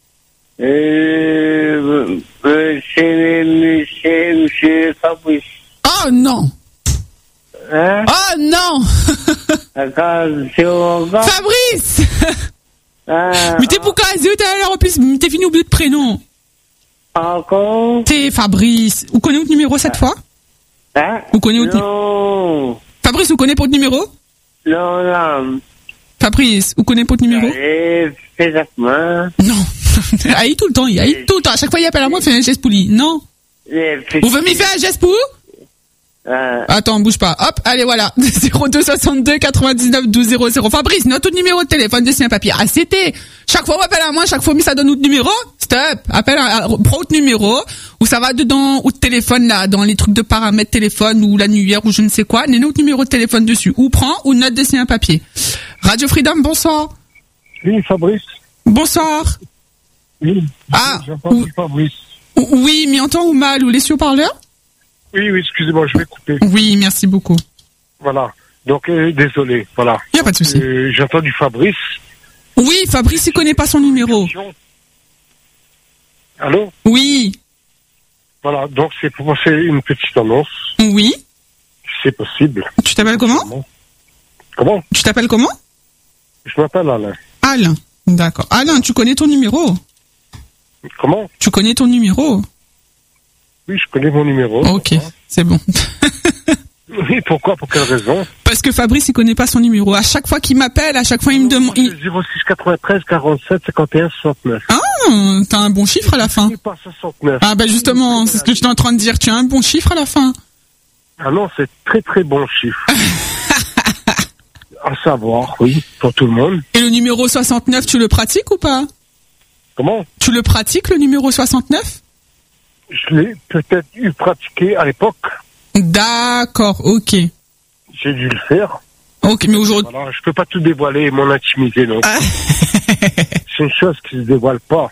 Euh, euh, c'est monsieur, monsieur Fabrice. Oh non. Hein? Oh non. D'accord, c'est au gars. Fabrice. Ah, Mais t'es pour caser, t'es allé en plus, mais t'es fini oublié de prénom. encore? T'es Fabrice. Vous connaissez votre numéro cette fois? Hein? Vous connaissez votre Non. Fabrice, vous connaissez votre numéro? Non, non. Fabrice, vous connaissez votre numéro? Allez, fais ça moi. Non. Aïe tout le temps, il aïe tout le temps. À chaque fois, il appelle à moi, il fait un geste pour lui. Non. Vous voulez m'y faire un geste pour? Euh... Attends, bouge pas. Hop, allez, voilà. zéro deux soixante-deux quatre-vingt-dix-neuf douze zéro zéro. Fabrice, notre numéro de téléphone, dessin un papier. Ah, c'était. Chaque fois, on appelle à moi, chaque fois, mais ça donne notre numéro. Stop. Appelle à, à prends votre numéro, ou ça va dedans, ou de téléphone, là, dans les trucs de paramètres téléphone, ou l'annuaire, ou je ne sais quoi. N'est notre numéro de téléphone dessus. Ou prends, ou note, dessin un papier. Radio Freedom, bonsoir. Oui, Fabrice. Bonsoir. Oui. Ah. J'entends ou... Fabrice. Oui, mais entend ou mal, ou laissez au parleur? Oui, oui, excusez-moi, je vais couper. Oui, merci beaucoup. Voilà. Donc, euh, désolé, voilà. Il n'y a pas de souci. Euh, j'ai entendu Fabrice. Oui, Fabrice, il connaît pas son numéro. Allô? Oui. Voilà, donc c'est pour passer une petite annonce. Oui. C'est possible. Tu t'appelles comment? Comment? Tu t'appelles comment? Je m'appelle Alain. Alain, d'accord. Alain, tu connais ton numéro? Comment? Tu connais ton numéro? Oui, je connais mon numéro. Ok, c'est bon. Oui, pourquoi? Pour quelle raison? Parce que Fabrice, il connaît pas son numéro. À chaque fois qu'il m'appelle, à chaque fois, il me demande... Il... zéro six quatre-vingt-treize quarante-sept cinquante et un soixante-neuf. Ah, t'as un bon chiffre à la fin. Pas soixante-neuf. Ah, ben justement, c'est ce que j'étais en train de dire. Tu as un bon chiffre à la fin. Ah non, c'est très très bon chiffre. À savoir, oui, pour tout le monde. Et le numéro soixante-neuf, tu le pratiques ou pas? Comment? Tu le pratiques, le numéro soixante-neuf? Je l'ai peut-être eu pratiqué à l'époque. D'accord, ok. J'ai dû le faire. Ok, mais aujourd'hui... Voilà, je peux pas tout dévoiler, mon intimité, donc. Ah. C'est une chose qui se dévoile pas.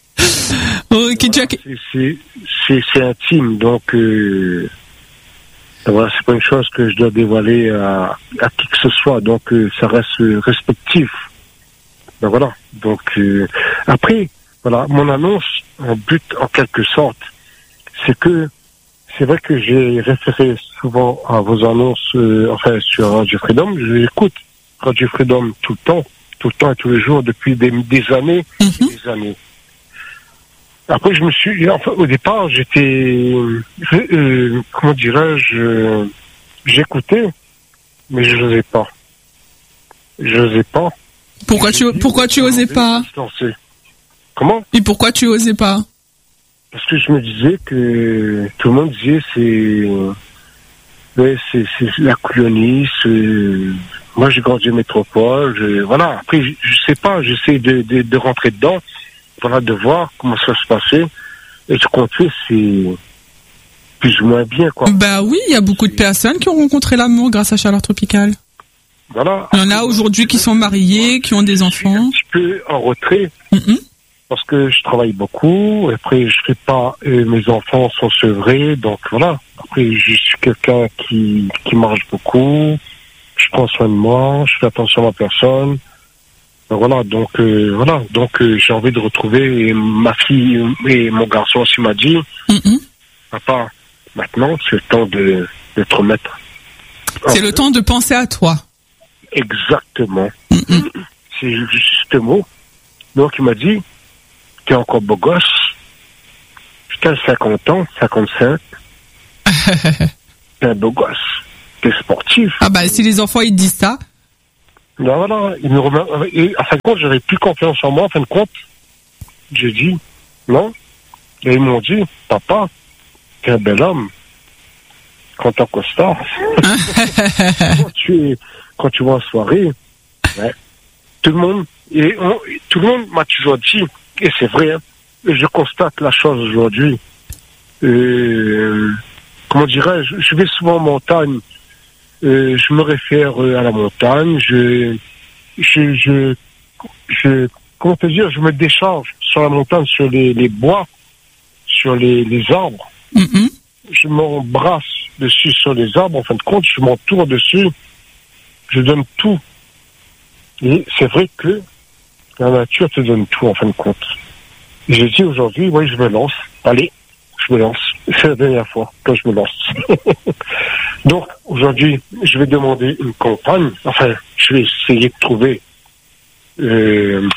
Ok, voilà, Jack. C'est, c'est, c'est intime, donc... Euh... Voilà, c'est pas une chose que je dois dévoiler à, à qui que ce soit, donc euh, ça reste euh, respectif. Ben voilà, donc euh, après, voilà, mon annonce, en but en quelque sorte, c'est que c'est vrai que j'ai référé souvent à vos annonces, euh, enfin sur Radio Freedom, je l'écoute Radio Freedom tout le temps, tout le temps et tous les jours depuis des, des années, mm-hmm. des années. Après, je me suis, enfin, au départ, j'étais, euh, comment dirais-je, j'écoutais, mais je n'osais pas. Je n'osais pas. Pourquoi tu, pourquoi tu osais pas? Comment? Et pourquoi tu osais pas? Parce que je me disais que tout le monde disait c'est, ouais, c'est, c'est la colonie, c'est, moi j'ai grandi en métropole, je, voilà. Après, je, je sais pas, j'essaie de, de, de rentrer dedans. Voilà, de voir comment ça se passait. Et ce qu'on fait, c'est plus ou moins bien, quoi. Bah oui, il y a beaucoup de personnes qui ont rencontré l'amour grâce à Chaleur Tropicale. Voilà. Il y en a aujourd'hui qui sont mariés, qui ont des enfants. Je suis un petit peu en retrait. Mm-hmm. Parce que je travaille beaucoup. Après, je fais pas, euh, mes enfants sont sevrés. Donc voilà. Après, je suis quelqu'un qui, qui marche beaucoup. Je prends soin de moi. Je fais attention à ma personne. Voilà, donc euh, voilà, donc euh, j'ai envie de retrouver ma fille et mon garçon aussi m'a dit, mm-hmm. Papa, maintenant c'est le temps de, de te remettre. C'est le temps de penser à toi. Exactement. Mm-hmm. C'est juste ce mot. Donc il m'a dit, t'es encore beau gosse, putain cinquante ans, cinquante-cinq, t'es un beau gosse, t'es sportif. Ah bah si les enfants ils disent ça. Ben voilà, il me remet, et à fin de compte, j'avais plus confiance en moi, en fin de compte. J'ai dit, non. Et ils m'ont dit, papa, t'es un bel homme. Quand t'es en costard. quand tu es, quand tu vas en soirée, ouais, tout le monde, et on, tout le monde m'a toujours dit, et c'est vrai, hein, et je constate la chose aujourd'hui. Euh, comment dirais-je, je vais souvent en montagne. Euh, je me réfère euh, à la montagne, je, je, je, je, comment te dire, je me décharge sur la montagne, sur les, les bois, sur les, les arbres. Mm-hmm. Je m'embrasse dessus sur les arbres, en fin de compte, je m'entoure dessus, je donne tout. Et c'est vrai que la nature te donne tout, en fin de compte. Et j'ai dit aujourd'hui, oui, je me lance, allez, je me lance. C'est la dernière fois que je me lance. Donc, aujourd'hui, je vais demander une compagne. Enfin, je vais essayer de trouver euh,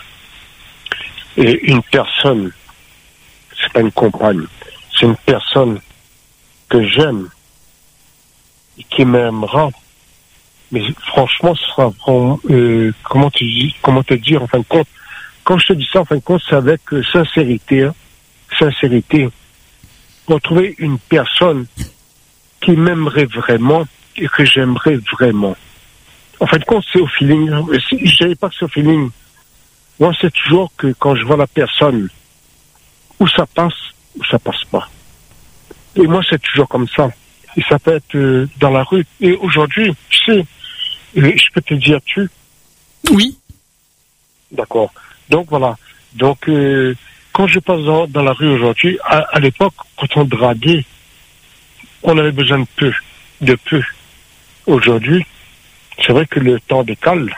une personne. C'est pas une compagne. C'est une personne que j'aime et qui m'aimera Mais franchement, ce sera vraiment, euh, comment tu dis, comment te dire, en fin de compte, quand je te dis ça, en fin de compte, c'est avec euh, sincérité, hein, sincérité. Retrouver une personne qui m'aimerait vraiment et que j'aimerais vraiment. En fin de compte, c'est au feeling. Je ne savais pas que c'est au feeling. Moi, c'est toujours que quand je vois la personne, où ça passe, ou ça passe pas. Et moi, c'est toujours comme ça. Et ça peut être euh, dans la rue. Et aujourd'hui, tu sais, euh, je peux te dire tu. Oui. D'accord. Donc voilà. Donc euh, quand je passe dans, dans la rue aujourd'hui, à, à l'époque, quand on draguait, on avait besoin de peu, de peu. Aujourd'hui, c'est vrai que le temps décale.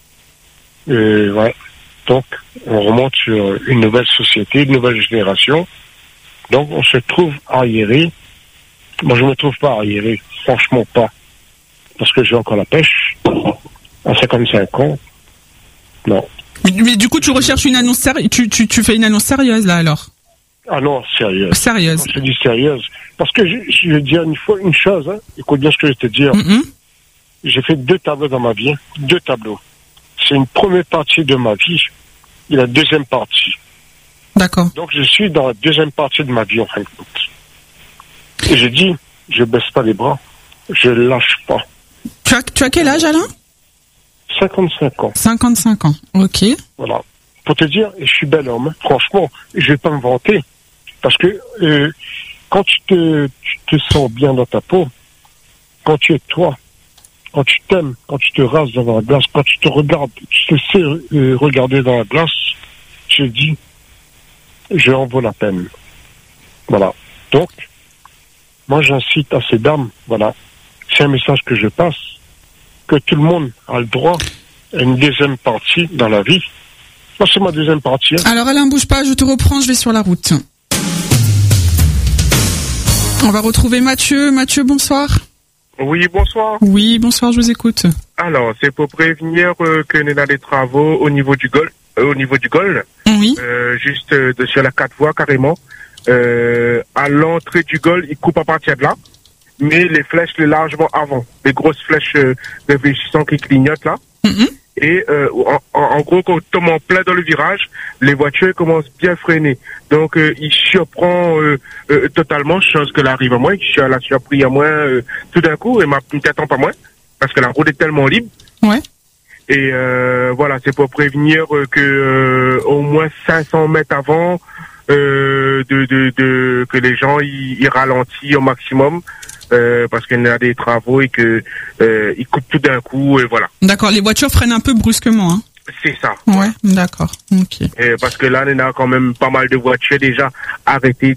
Euh, ouais. Donc, on remonte sur une nouvelle société, une nouvelle génération. Donc, on se trouve arriéré. Moi, je me trouve pas arriéré. Franchement, pas. Parce que j'ai encore la pêche. À cinquante-cinq ans. Non. Mais, mais du coup, tu recherches une annonce sérieuse. Tu, tu, tu fais une annonce sérieuse, là, alors? Ah non, sérieuse. Sérieuse. Je dis sérieuse. Parce que je, je vais dire une fois une chose, hein. Écoute bien ce que je vais te dire. Mm-hmm. J'ai fait deux tableaux dans ma vie. Hein. Deux tableaux. C'est une première partie de ma vie et la deuxième partie. D'accord. Donc, je suis dans la deuxième partie de ma vie, en fin de compte. Et je dis, je baisse pas les bras. Je lâche pas. Tu as, tu as quel âge, Alain? cinquante-cinq ans. cinquante-cinq ans. Ok. Voilà. Pour te dire, je suis bel homme. Hein. Franchement, je vais pas me vanter. Parce que, euh, quand tu te, tu te sens bien dans ta peau, quand tu es toi, quand tu t'aimes, quand tu te rases dans la glace, quand tu te regardes, tu te sais euh, regarder dans la glace, je dis, je en vaut la peine. Voilà. Donc, moi j'incite à ces dames, voilà, c'est un message que je passe, que tout le monde a le droit à une deuxième partie dans la vie. Moi c'est ma deuxième partie. Hein. Alors Alain, bouge pas, je te reprends, je vais sur la route. On va retrouver Mathieu. Mathieu, bonsoir. Oui, bonsoir. Oui, bonsoir, je vous écoute. Alors, c'est pour prévenir euh, que nous avons des travaux au niveau du Gol, euh, au niveau du Gol. Oui. Euh, juste euh, de, sur la quatre voies carrément. Euh, à l'entrée du Gol, il coupe à partir de là, mais les flèches les largement avant, les grosses flèches euh, réfléchissantes qui clignotent là. Mm-hmm. Et euh, en, en gros, quand on tombe en plein dans le virage, les voitures commencent bien à freiner. Donc, euh, il surprend euh, euh, totalement, chose que l'arrive à moi, je suis à la surprise à moi euh, tout d'un coup, et ma petite attend pas moins, parce que la route est tellement libre. Ouais. Et euh, voilà, c'est pour prévenir euh, que euh, au moins cinq cents mètres avant, euh, de, de, de que les gens ils ralentissent au maximum. Euh, parce qu'il y a des travaux et que euh, ils coupent tout d'un coup et voilà. D'accord, les voitures freinent un peu brusquement, hein. C'est ça. Ouais, d'accord. Ok. Et parce que là, on a quand même pas mal de voitures déjà arrêtées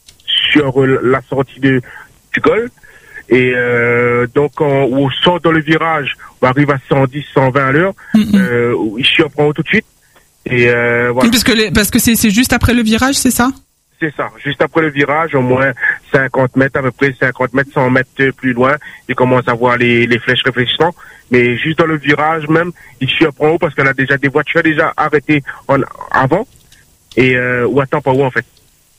sur euh, la sortie de du Gol. Et euh, donc, quand on sort dans le virage, on arrive à cent dix, cent vingt à l'heure. Mm-hmm. Euh, il surprend tout de suite. Et euh, voilà. Parce que les, parce que c'est c'est juste après le virage, c'est ça? C'est ça. Juste après le virage, au moins cinquante mètres, à peu près cinquante mètres, cent mètres plus loin, il commence à voir les, les flèches réfléchissantes. Mais juste dans le virage même, il surprend haut parce qu'on a déjà des voitures déjà arrêtées en, avant et euh, ou attends pas où en fait.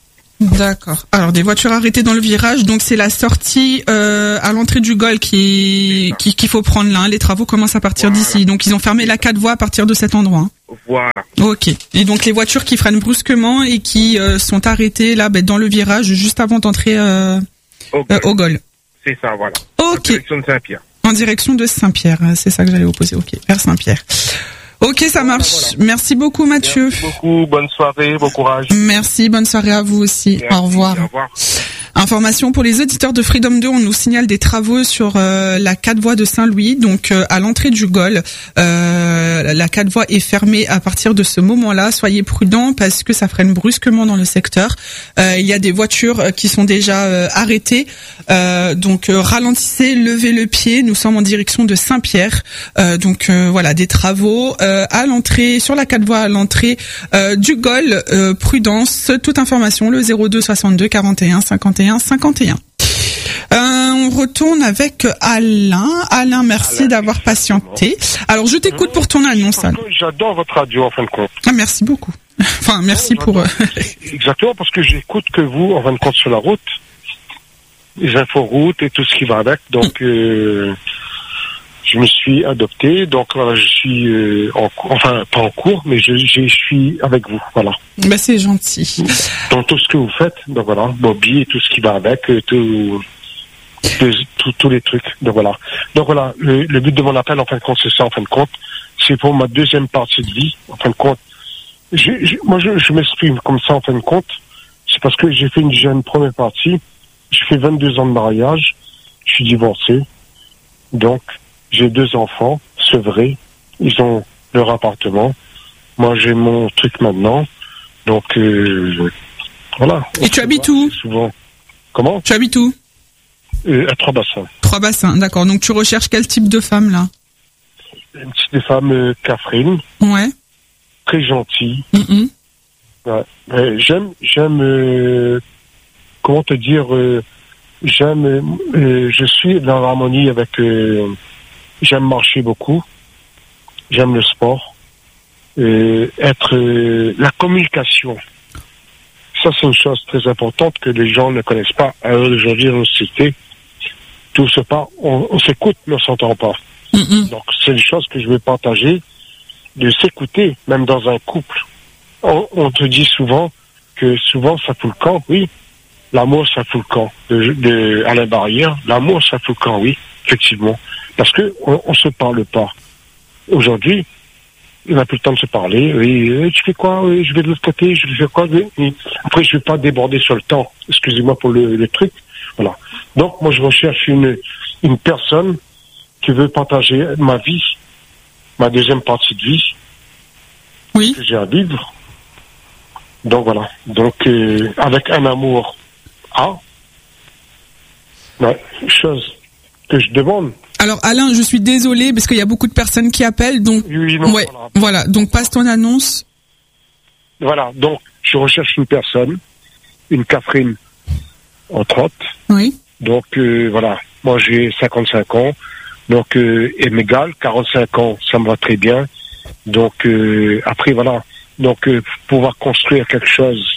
D'accord. Alors des voitures arrêtées dans le virage, donc c'est la sortie euh, à l'entrée du Gol qui qui qu'il faut prendre là. Hein. Les travaux commencent à partir voilà. d'ici, donc ils ont fermé la quatre voies à partir de cet endroit. Hein. Voilà. Ok. Et donc les voitures qui freinent brusquement et qui euh, sont arrêtées là, ben, dans le virage juste avant d'entrer euh, au, euh, au Gol. C'est ça, voilà. Ok. En direction de Saint-Pierre. En direction de Saint-Pierre, c'est ça que j'allais vous poser. Ok. Vers Saint-Pierre. Ok, ça marche. Voilà, voilà. Merci beaucoup, Mathieu. Merci beaucoup. Bonne soirée, bon courage. Merci, bonne soirée à vous aussi. Merci, au revoir. Au revoir. Information pour les auditeurs de Freedom deux, on nous signale des travaux sur euh, la quatre voies de Saint-Louis, donc euh, à l'entrée du Gol. Euh, la quatre voies est fermée à partir de ce moment-là. Soyez prudents parce que ça freine brusquement dans le secteur. Euh, il y a des voitures qui sont déjà euh, arrêtées, euh, donc euh, ralentissez, levez le pied. Nous sommes en direction de Saint-Pierre, euh, donc euh, voilà des travaux euh, à l'entrée sur la quatre voies à l'entrée euh, du Gol. Euh, prudence. Toute information le zéro deux soixante-deux quarante et un cinquante et un cinquante et un. Euh, on retourne avec Alain. Alain, merci Alain, d'avoir patienté. Alors, je t'écoute pour ton annonce. Alain. J'adore votre radio, en fin de compte. Ah, merci beaucoup. Enfin, merci non, pour... Exactement, parce que j'écoute que vous, en fin de compte, sur la route. Les inforoutes et tout ce qui va avec. Donc, euh, je me suis adopté, donc voilà, je suis euh, en cours, enfin pas en cours, mais je, je, je suis avec vous, voilà. Bah c'est gentil. Dans tout ce que vous faites, donc voilà, Bobby et tout ce qui va avec, euh, tout, tous, tous, tous les trucs, donc voilà. Donc voilà, le, le but de mon appel, en fin de compte, c'est ça, en fin de compte, c'est pour ma deuxième partie de vie, en fin de compte. Je, je, moi, je, je m'exprime comme ça, en fin de compte, c'est parce que j'ai fait une jeune première partie, j'ai fait vingt-deux ans de mariage, je suis divorcé, donc j'ai deux enfants, c'est vrai, ils ont leur appartement, moi j'ai mon truc maintenant, donc euh, voilà. Et tu habites où? Souvent. Comment? Tu habites où? euh, À Trois-Bassins. Trois-Bassins, d'accord, donc tu recherches quel type de femme là? Une petite femme, euh, Catherine. Ouais. Très gentille. Mm-hmm. Ouais. Euh, j'aime, j'aime, euh, comment te dire, euh, j'aime, euh, je suis dans l'harmonie avec, euh, j'aime marcher beaucoup, j'aime le sport, euh, être, euh, la communication. Ça, c'est une chose très importante que les gens ne connaissent pas. À l'heure d'aujourd'hui, dans notre société, tout se passe, on, on s'écoute, mais on s'entend pas. Mm-hmm. Donc, c'est une chose que je veux partager, de s'écouter, même dans un couple. On, on te dit souvent que souvent ça fout le camp, oui. L'amour, ça fout le camp. De, de Alain Barrière, l'amour, ça fout le camp, oui, effectivement. Parce que on, on se parle pas. Aujourd'hui, on n'a plus le temps de se parler. Oui, euh, tu fais quoi? Oui, je vais de l'autre côté, je vais faire quoi? Oui, oui. Après, je vais pas déborder sur le temps. Excusez-moi pour le, le truc. Voilà. Donc, moi, je recherche une, une personne qui veut partager ma vie, ma deuxième partie de vie, oui, que j'ai à vivre. Donc voilà. Donc euh, avec un amour, ah, ouais, chose que je demande. Alors Alain, je suis désolé parce qu'il y a beaucoup de personnes qui appellent, donc oui, non, ouais, voilà. voilà. Donc passe ton annonce. Voilà. Donc je recherche une personne, une Catherine, entre autres. Oui. Donc euh, voilà. Moi j'ai cinquante-cinq ans. Donc, euh, elle m'égale, quarante-cinq ans, ça me va très bien. Donc, euh, après, voilà. Donc, euh, pouvoir construire quelque chose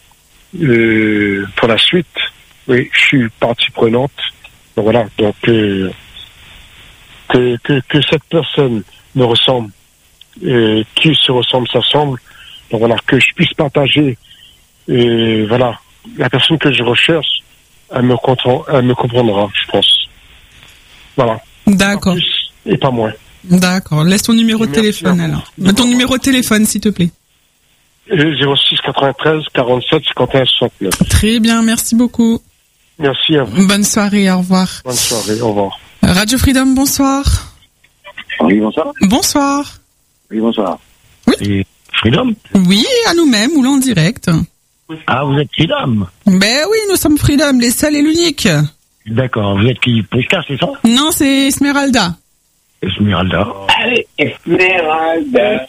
euh, pour la suite, oui, je suis partie prenante. Donc, voilà. Donc, euh, que, que, que cette personne me ressemble, euh, qui se ressemble, s'assemble. Donc, voilà. Que je puisse partager, euh, voilà. La personne que je recherche, elle me, comprend, elle me comprendra, je pense. Voilà. D'accord. Et pas moins. D'accord. Laisse ton numéro de téléphone alors. Ton numéro de téléphone, s'il te plaît. zéro six quatre-vingt-treize quarante-sept cinquante et un soixante-neuf. Très bien, merci beaucoup. Merci à vous. Bonne soirée, au revoir. Bonne soirée, au revoir. Radio Freedom, bonsoir. Oui, bonsoir. Bonsoir. Oui, bonsoir. Oui. Et Freedom? Oui, à nous-mêmes, ou là en direct. Ah, vous êtes Freedom? Ben oui, nous sommes Freedom, les seuls et l'unique. D'accord, vous êtes qui? Prisca, c'est ça? Non, c'est Esmeralda. Esmeralda. Allez, Esmeralda.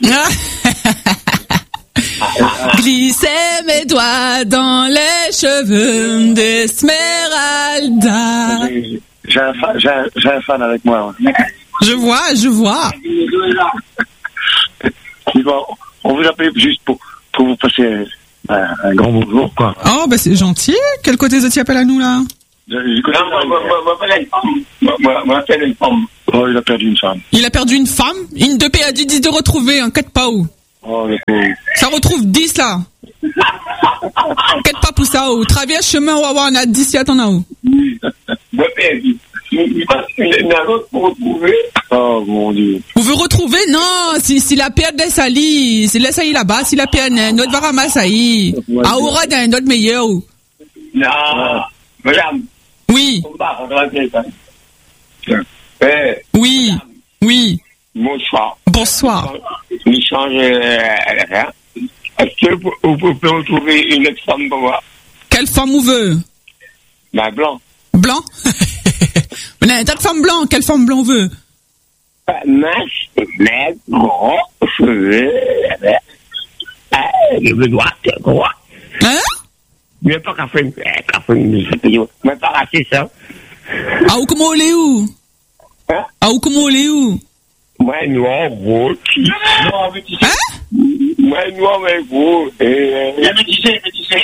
Glisser mes doigts dans les cheveux d'Esmeralda. J'ai un fan, j'ai un, j'ai un fan avec moi. Je vois, je vois. On vous appelle juste pour, pour vous passer un, un grand bonjour, quoi. Oh, bah c'est gentil. Quel côté de t'y appelle à nous, là? Je, je connais, moi, moi, moi, moi, moi, moi, moi, moi, une femme. Oh, il a perdu une femme. Il a perdu une femme? Une de P a dit dix de retrouver, un quatre pas où? Oh, le pauvre. Ça retrouve dix, là. Quatre pas pour ça, où? Traverse chemin, ou avoir, on a dix, y t'en as où? Il passe une autre pour retrouver. Oh, mon Dieu. Vous veut retrouver? Non, si, si la perte de Sali, si la Sali là-bas, si la perte un autre va ramasser Sali. À aura d'un autre meilleur. Non, madame. Oui. Eh, oui, oui. Bonsoir. Bonsoir. Il change rien. Est-ce que vous pouvez retrouver une autre femme pour moi? Quelle femme vous veut? Ben, blanc. Blanc? On a un tas de femmes blancs. Quelle femme blanc veut? Mince, maigre, gros, cheveux, les doigts, gros. Hein? Mais pas qu'à faire une vidéo. Mais pas rater ça. Ah, ou comment on est où? Hein? Ah, ou comment on est où? Moi, noir, gros, qui? Noir, métissé. Hein? Moi, noir, mais gros. Et... Il y a métissé, métissé.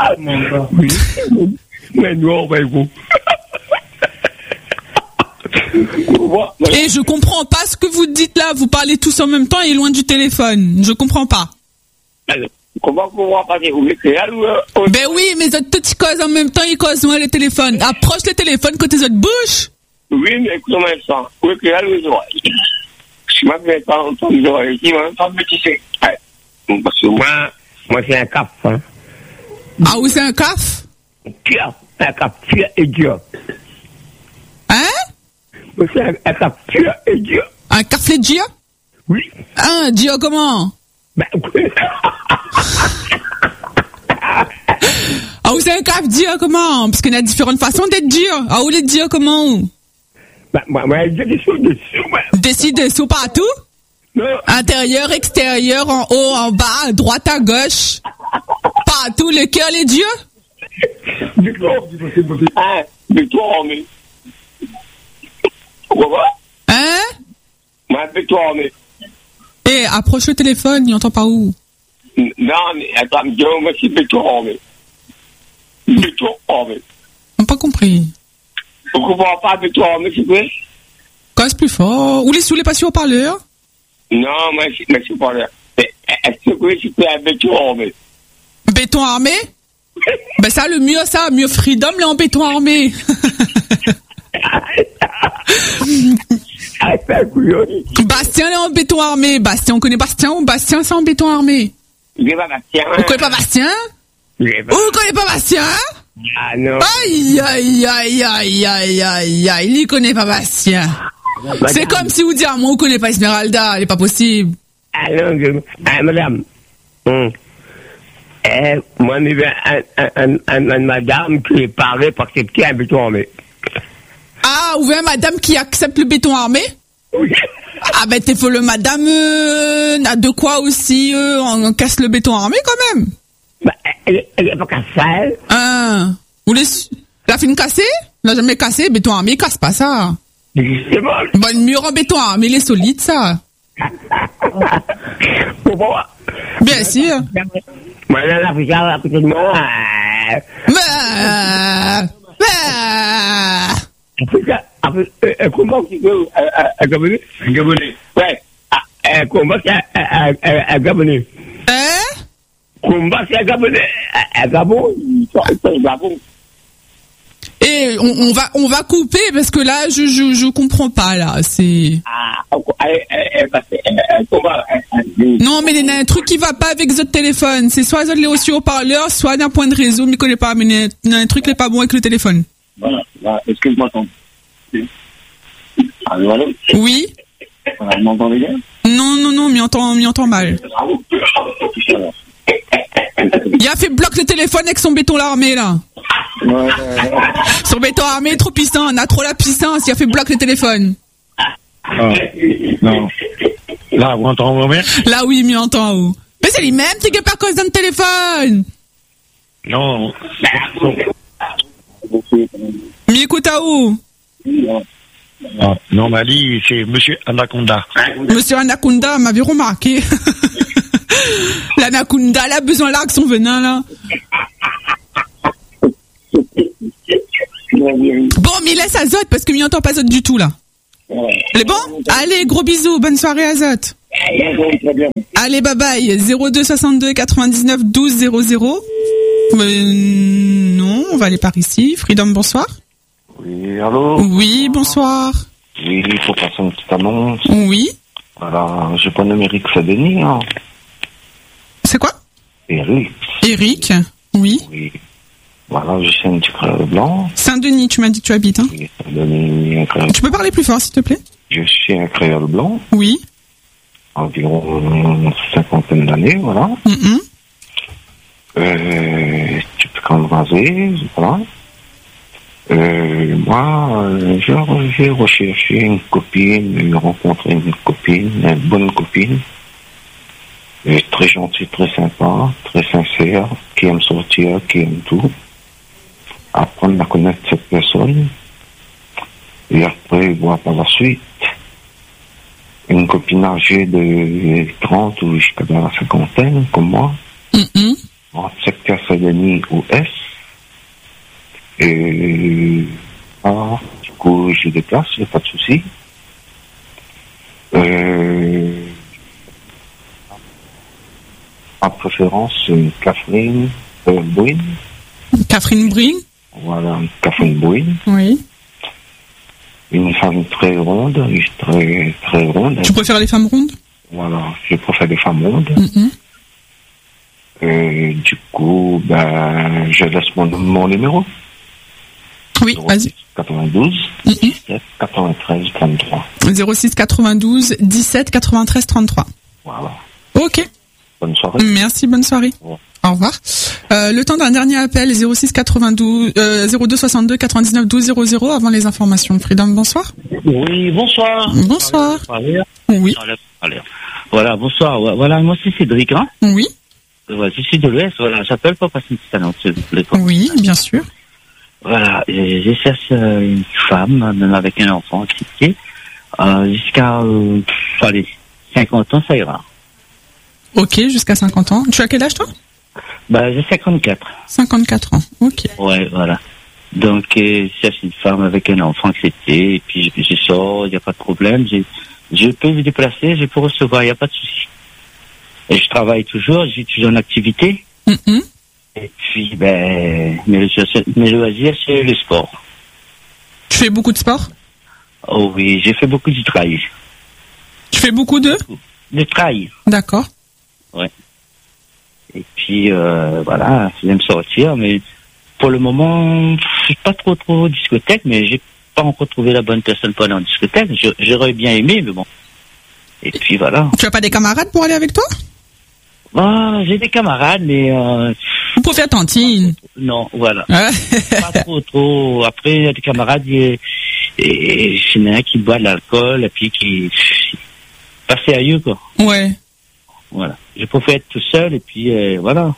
Moi, noir, mais gros. Et je comprends pas ce que vous dites là. Vous parlez tous en même temps et loin du téléphone. Je comprends pas. Comment vous passer au récréal ou au... Ben oui, mais autres petits causent en même temps, ils causent loin le téléphone. Approche le téléphone côté de votre bouche. Oui, mais écoute-moi ça. Au récréal ou aux oreilles. Je m'appelle pas entendre les oreilles. Qui m'a entendu métisser. Parce que moi, moi c'est un cap. Hein. Ah oui, c'est un caf? Pire. Un cap pire et dur. Hein? Moi c'est un, un cap pire et dur. Un café dur? Oui. Ah, dur comment? Ben, ah, vous savez un dur comment? Parce qu'il y a différentes façons d'être dur. Ah, vous l'êtes dur comment? Ben, moi, moi, je dis dessous, dessous, moi. Dessus, dessous, partout? Non. Intérieur, extérieur, en haut, en bas, à droite, à gauche. Partout, le cœur, les dieux? Hein? Mais toi, on met. Pourquoi? Hein? Moi, mais toi, on met. Eh, approche le téléphone, il entend pas où? Non, mais attends, je vais me dire béton armé. Béton armé. On n'a pas compris. Vous ne comprenez pas béton armé, s'il vous plaît? Casse plus fort. Ou les sous les passions au parleur? Non, moi, je ne suis pas là. Est-ce que vous pouvez citer un béton armé? Béton armé? Ben ça, le mieux, ça, mieux Freedom, là, en béton armé. Bastien, là, en béton armé. Bastien, on connaît Bastien ou Bastien, c'est en béton armé? Je ne connais pas Bastien. Vous connaissez pas Bastien? Vous ne connaissez pas Bastien? Ah non. Aïe, aïe, aïe, aïe, aïe, aïe, aïe, il ne connaît pas Bastien. C'est comme si vous dites, ah, moi, on ne connaît pas Esmeralda, elle n'est pas possible. Ah non, je... ah, madame. Hum. Eh, moi, il y a un, un, un, un madame qui parlait pour accepter un béton armé. Ah, vous voyez madame qui accepte le béton armé? Oui. Ah ben t'es folle, madame euh, n'a de quoi aussi, euh, on casse le béton armé quand même. Bah, elle n'est pas cassée. Ah, vous les... La fin cassée? Elle n'a jamais cassé, béton armé, il casse pas ça. Justement. Bon, mur en béton armé, il est solide ça. Pourquoi? Bien sûr. Moi, là, la fille à côté de moi. Bah, bah. Un combat qui veut un Gabonais? Un Gabonais. Ouais. Un combat c'est un Gabonais. Hein? Combat c'est un Gabonais. Un Gabon, il sort un Gabon. Et on, on va on va couper parce que là je je je comprends pas là, c'est. Ah, un combat. Non mais il y a un truc qui va pas avec votre téléphone. C'est soit les aussi au parleur, soit d'un point de réseau, mais connaît pas. Mais il y a un truc qui est pas bon avec le téléphone. Voilà, là, est-ce que je m'entends? Allô, allô? Oui. Voilà, vous m'entendez bien? Non, non, non, m'y entend, m'y entend mal. Il a fait bloc le téléphone avec son béton armé, là. Ouais, ouais, ouais. Son béton armé est trop puissant, on a trop la puissance, il a fait bloc le téléphone. Ah, non. Là, vous entendez bien? Là, oui, m'y entend, où. Mais c'est lui-même, c'est que pas cause d'un téléphone. Non. M'y écoute à où? Ah, non, Mali, c'est Monsieur Anaconda. Monsieur Anaconda m'avait remarqué. L'Anaconda, elle a besoin là, avec son venin, là. Bon, mais laisse Azote, parce que m'y entend pas Azote du tout, là. Elle est bon? Allez, gros bisous, bonne soirée Azote. Allez, bye bye. zéro deux soixante-deux quatre-vingt-dix-neuf douze zéro zéro. Euh, non, on va aller par ici. Freedom, bonsoir. Oui, allô? Oui, bonsoir. Oui, il faut passer une petite annonce. Oui. Voilà, je pas nommé Eric Sadeni, hein. C'est quoi? Eric. Eric, oui. Oui. Voilà, je suis un petit créole blanc. Saint-Denis, tu m'as dit que tu habites, hein? Oui, Saint-Denis, un créole. Tu peux parler plus fort, s'il te plaît? Je suis un créole blanc. Oui. Environ cinquantaine d'années, voilà. Mm-hmm. Euh, tu peux quand même raser, voilà. Euh, moi, euh, genre, j'ai recherché une copine, rencontré une copine, une bonne copine. Et très gentille, très sympa, très sincère, qui aime sortir, qui aime tout. Apprendre à connaître cette personne. Et après, voir par la suite. Une copine âgée de trente ou jusqu'à la cinquantaine, comme moi. Mm-hmm. En secteur Saint-Denis ou S. Et ah, coup, je déplace, il n'y a pas de souci. Euh, en préférence, une Catherine euh, Bruine. Catherine Bruine. Voilà, Catherine Bruine. Oui. Une femme très ronde, très, très ronde. Tu préfères les femmes rondes? Voilà, je préfère les femmes rondes. Mm-hmm. Euh, du coup, ben, je laisse mon, mon numéro. Oui, vas-y. quatre-vingt-douze, mm-hmm. dix-sept, quatre-vingt-treize, trente-trois. zéro six quatre-vingt-douze, dix-sept, quatre-vingt-treize, trente-trois. Voilà. Ok. Bonne soirée. Merci, bonne soirée. Ouais. Au revoir. Euh, le temps d'un dernier appel, zéro six quatre-vingt-douze, euh, zéro deux soixante-deux, quatre-vingt-dix-neuf, douze, zéro zéro, avant les informations. Freedom, bonsoir. Oui, bonsoir. Bonsoir. Oui. Voilà, bonsoir. Voilà, moi c'est Cédric, hein. Oui. Ouais, je suis de l'Ouest, voilà, j'appelle pour passer une petite annonce, s'il vous plaît. Oui, bien sûr. Voilà, je, je cherche euh, une femme, même avec un enfant, accepté, euh, jusqu'à, euh, allez, cinquante ans, ça ira. Ok, jusqu'à cinquante ans. Tu as quel âge, toi? Bah, j'ai cinquante-quatre. cinquante-quatre ans, ok. Ouais, voilà. Donc, euh, je cherche une femme avec un enfant accepté, et puis je, je sors, il n'y a pas de problème, je, je peux me déplacer, je peux recevoir, il n'y a pas de souci. Et je travaille toujours, j'ai toujours en activité. Mm-hmm. Et puis, ben, mes, mes loisirs, c'est le sport. Tu fais beaucoup de sport? Oh oui, j'ai fait beaucoup de trail. Tu fais beaucoup de? De trail. D'accord. Ouais. Et puis, euh, voilà, j'aime sortir, mais pour le moment, je suis pas trop trop discothèque, mais j'ai pas encore trouvé la bonne personne pour aller en discothèque. Je, j'aurais bien aimé, mais bon. Et puis voilà. Tu as pas des camarades pour aller avec toi? Ah, j'ai des camarades, mais... Euh, Vous pouvez faire tantine. Non, voilà. Pas trop, trop. Après, il y a des camarades, et il y en a qui boivent de l'alcool, et puis qui... Pas sérieux, quoi. Ouais. Voilà. Je préfère être tout seul, et puis euh, voilà.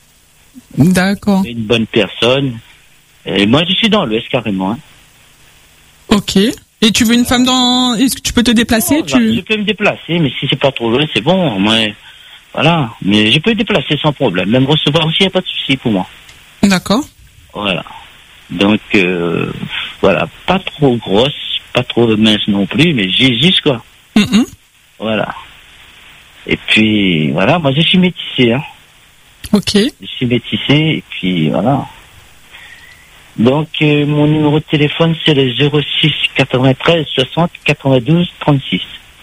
D'accord. Une bonne personne. Et moi, je suis dans l'Ouest, carrément. Hein. Ok. Et tu veux une femme dans... Est-ce que tu peux te déplacer? Non, tu... bah, je peux me déplacer, mais si c'est pas trop loin, c'est bon. Moi, voilà. Mais je peux me déplacer sans problème. Même recevoir aussi, il n'y a pas de souci pour moi. D'accord. Voilà. Donc, euh, voilà. Pas trop grosse, pas trop mince non plus, mais juste, quoi. Mm-hmm. Voilà. Et puis, voilà, moi, je suis métissé, hein. Ok. Je suis métissé, et puis, voilà. Donc, euh, mon numéro de téléphone, c'est le zéro six quatre-vingt-treize soixante quatre-vingt-douze trente-six.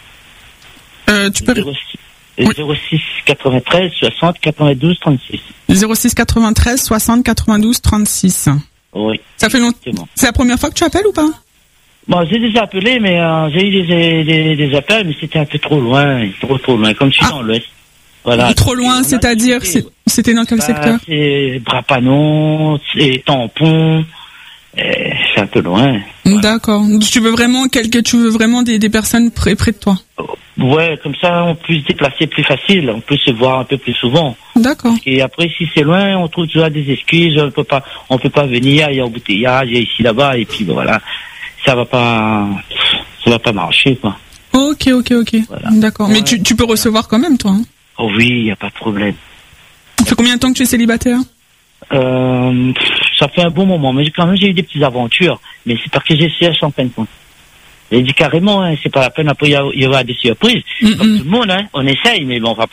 Euh, tu peux... zéro six quatre-vingt-treize soixante quatre-vingt-douze trente-six. zéro six quatre-vingt-treize soixante quatre-vingt-douze trente-six. Oui. Ça fait longtemps. C'est la première fois que tu appelles ou pas? Bon, j'ai déjà appelé, mais euh, j'ai eu des, des, des appels, mais c'était un peu trop loin, trop trop loin, comme je suis ah. dans l'Ouest. Voilà. Trop loin, c'est-à-dire, c'était dans quel bah, secteur? C'est Brapanon, c'est Tampon, c'est un peu loin. Voilà. D'accord. Tu veux vraiment quelque, tu veux vraiment des, des personnes près, près de toi? Ouais, comme ça, on peut se déplacer plus facile, on peut se voir un peu plus souvent. D'accord. Et après, si c'est loin, on trouve toujours des excuses, on peut pas, on peut pas venir, il y a embouteillage, il y a ici, là-bas, et puis voilà, ça va pas, ça va pas marcher, quoi. Ok, ok, ok. Voilà. D'accord. Ouais. Mais tu, tu peux recevoir quand même, toi, hein? Oh oui, il n'y a pas de problème. Ça fait combien de temps que tu es célibataire? euh, Ça fait un bon moment, mais quand même j'ai eu des petites aventures. Mais c'est parce que j'ai cherché en fin de compte. J'ai dit carrément, hein, c'est pas la peine, après il y, y aura des surprises. Mm-hmm. Comme tout le monde, hein, on essaye, mais bon, on va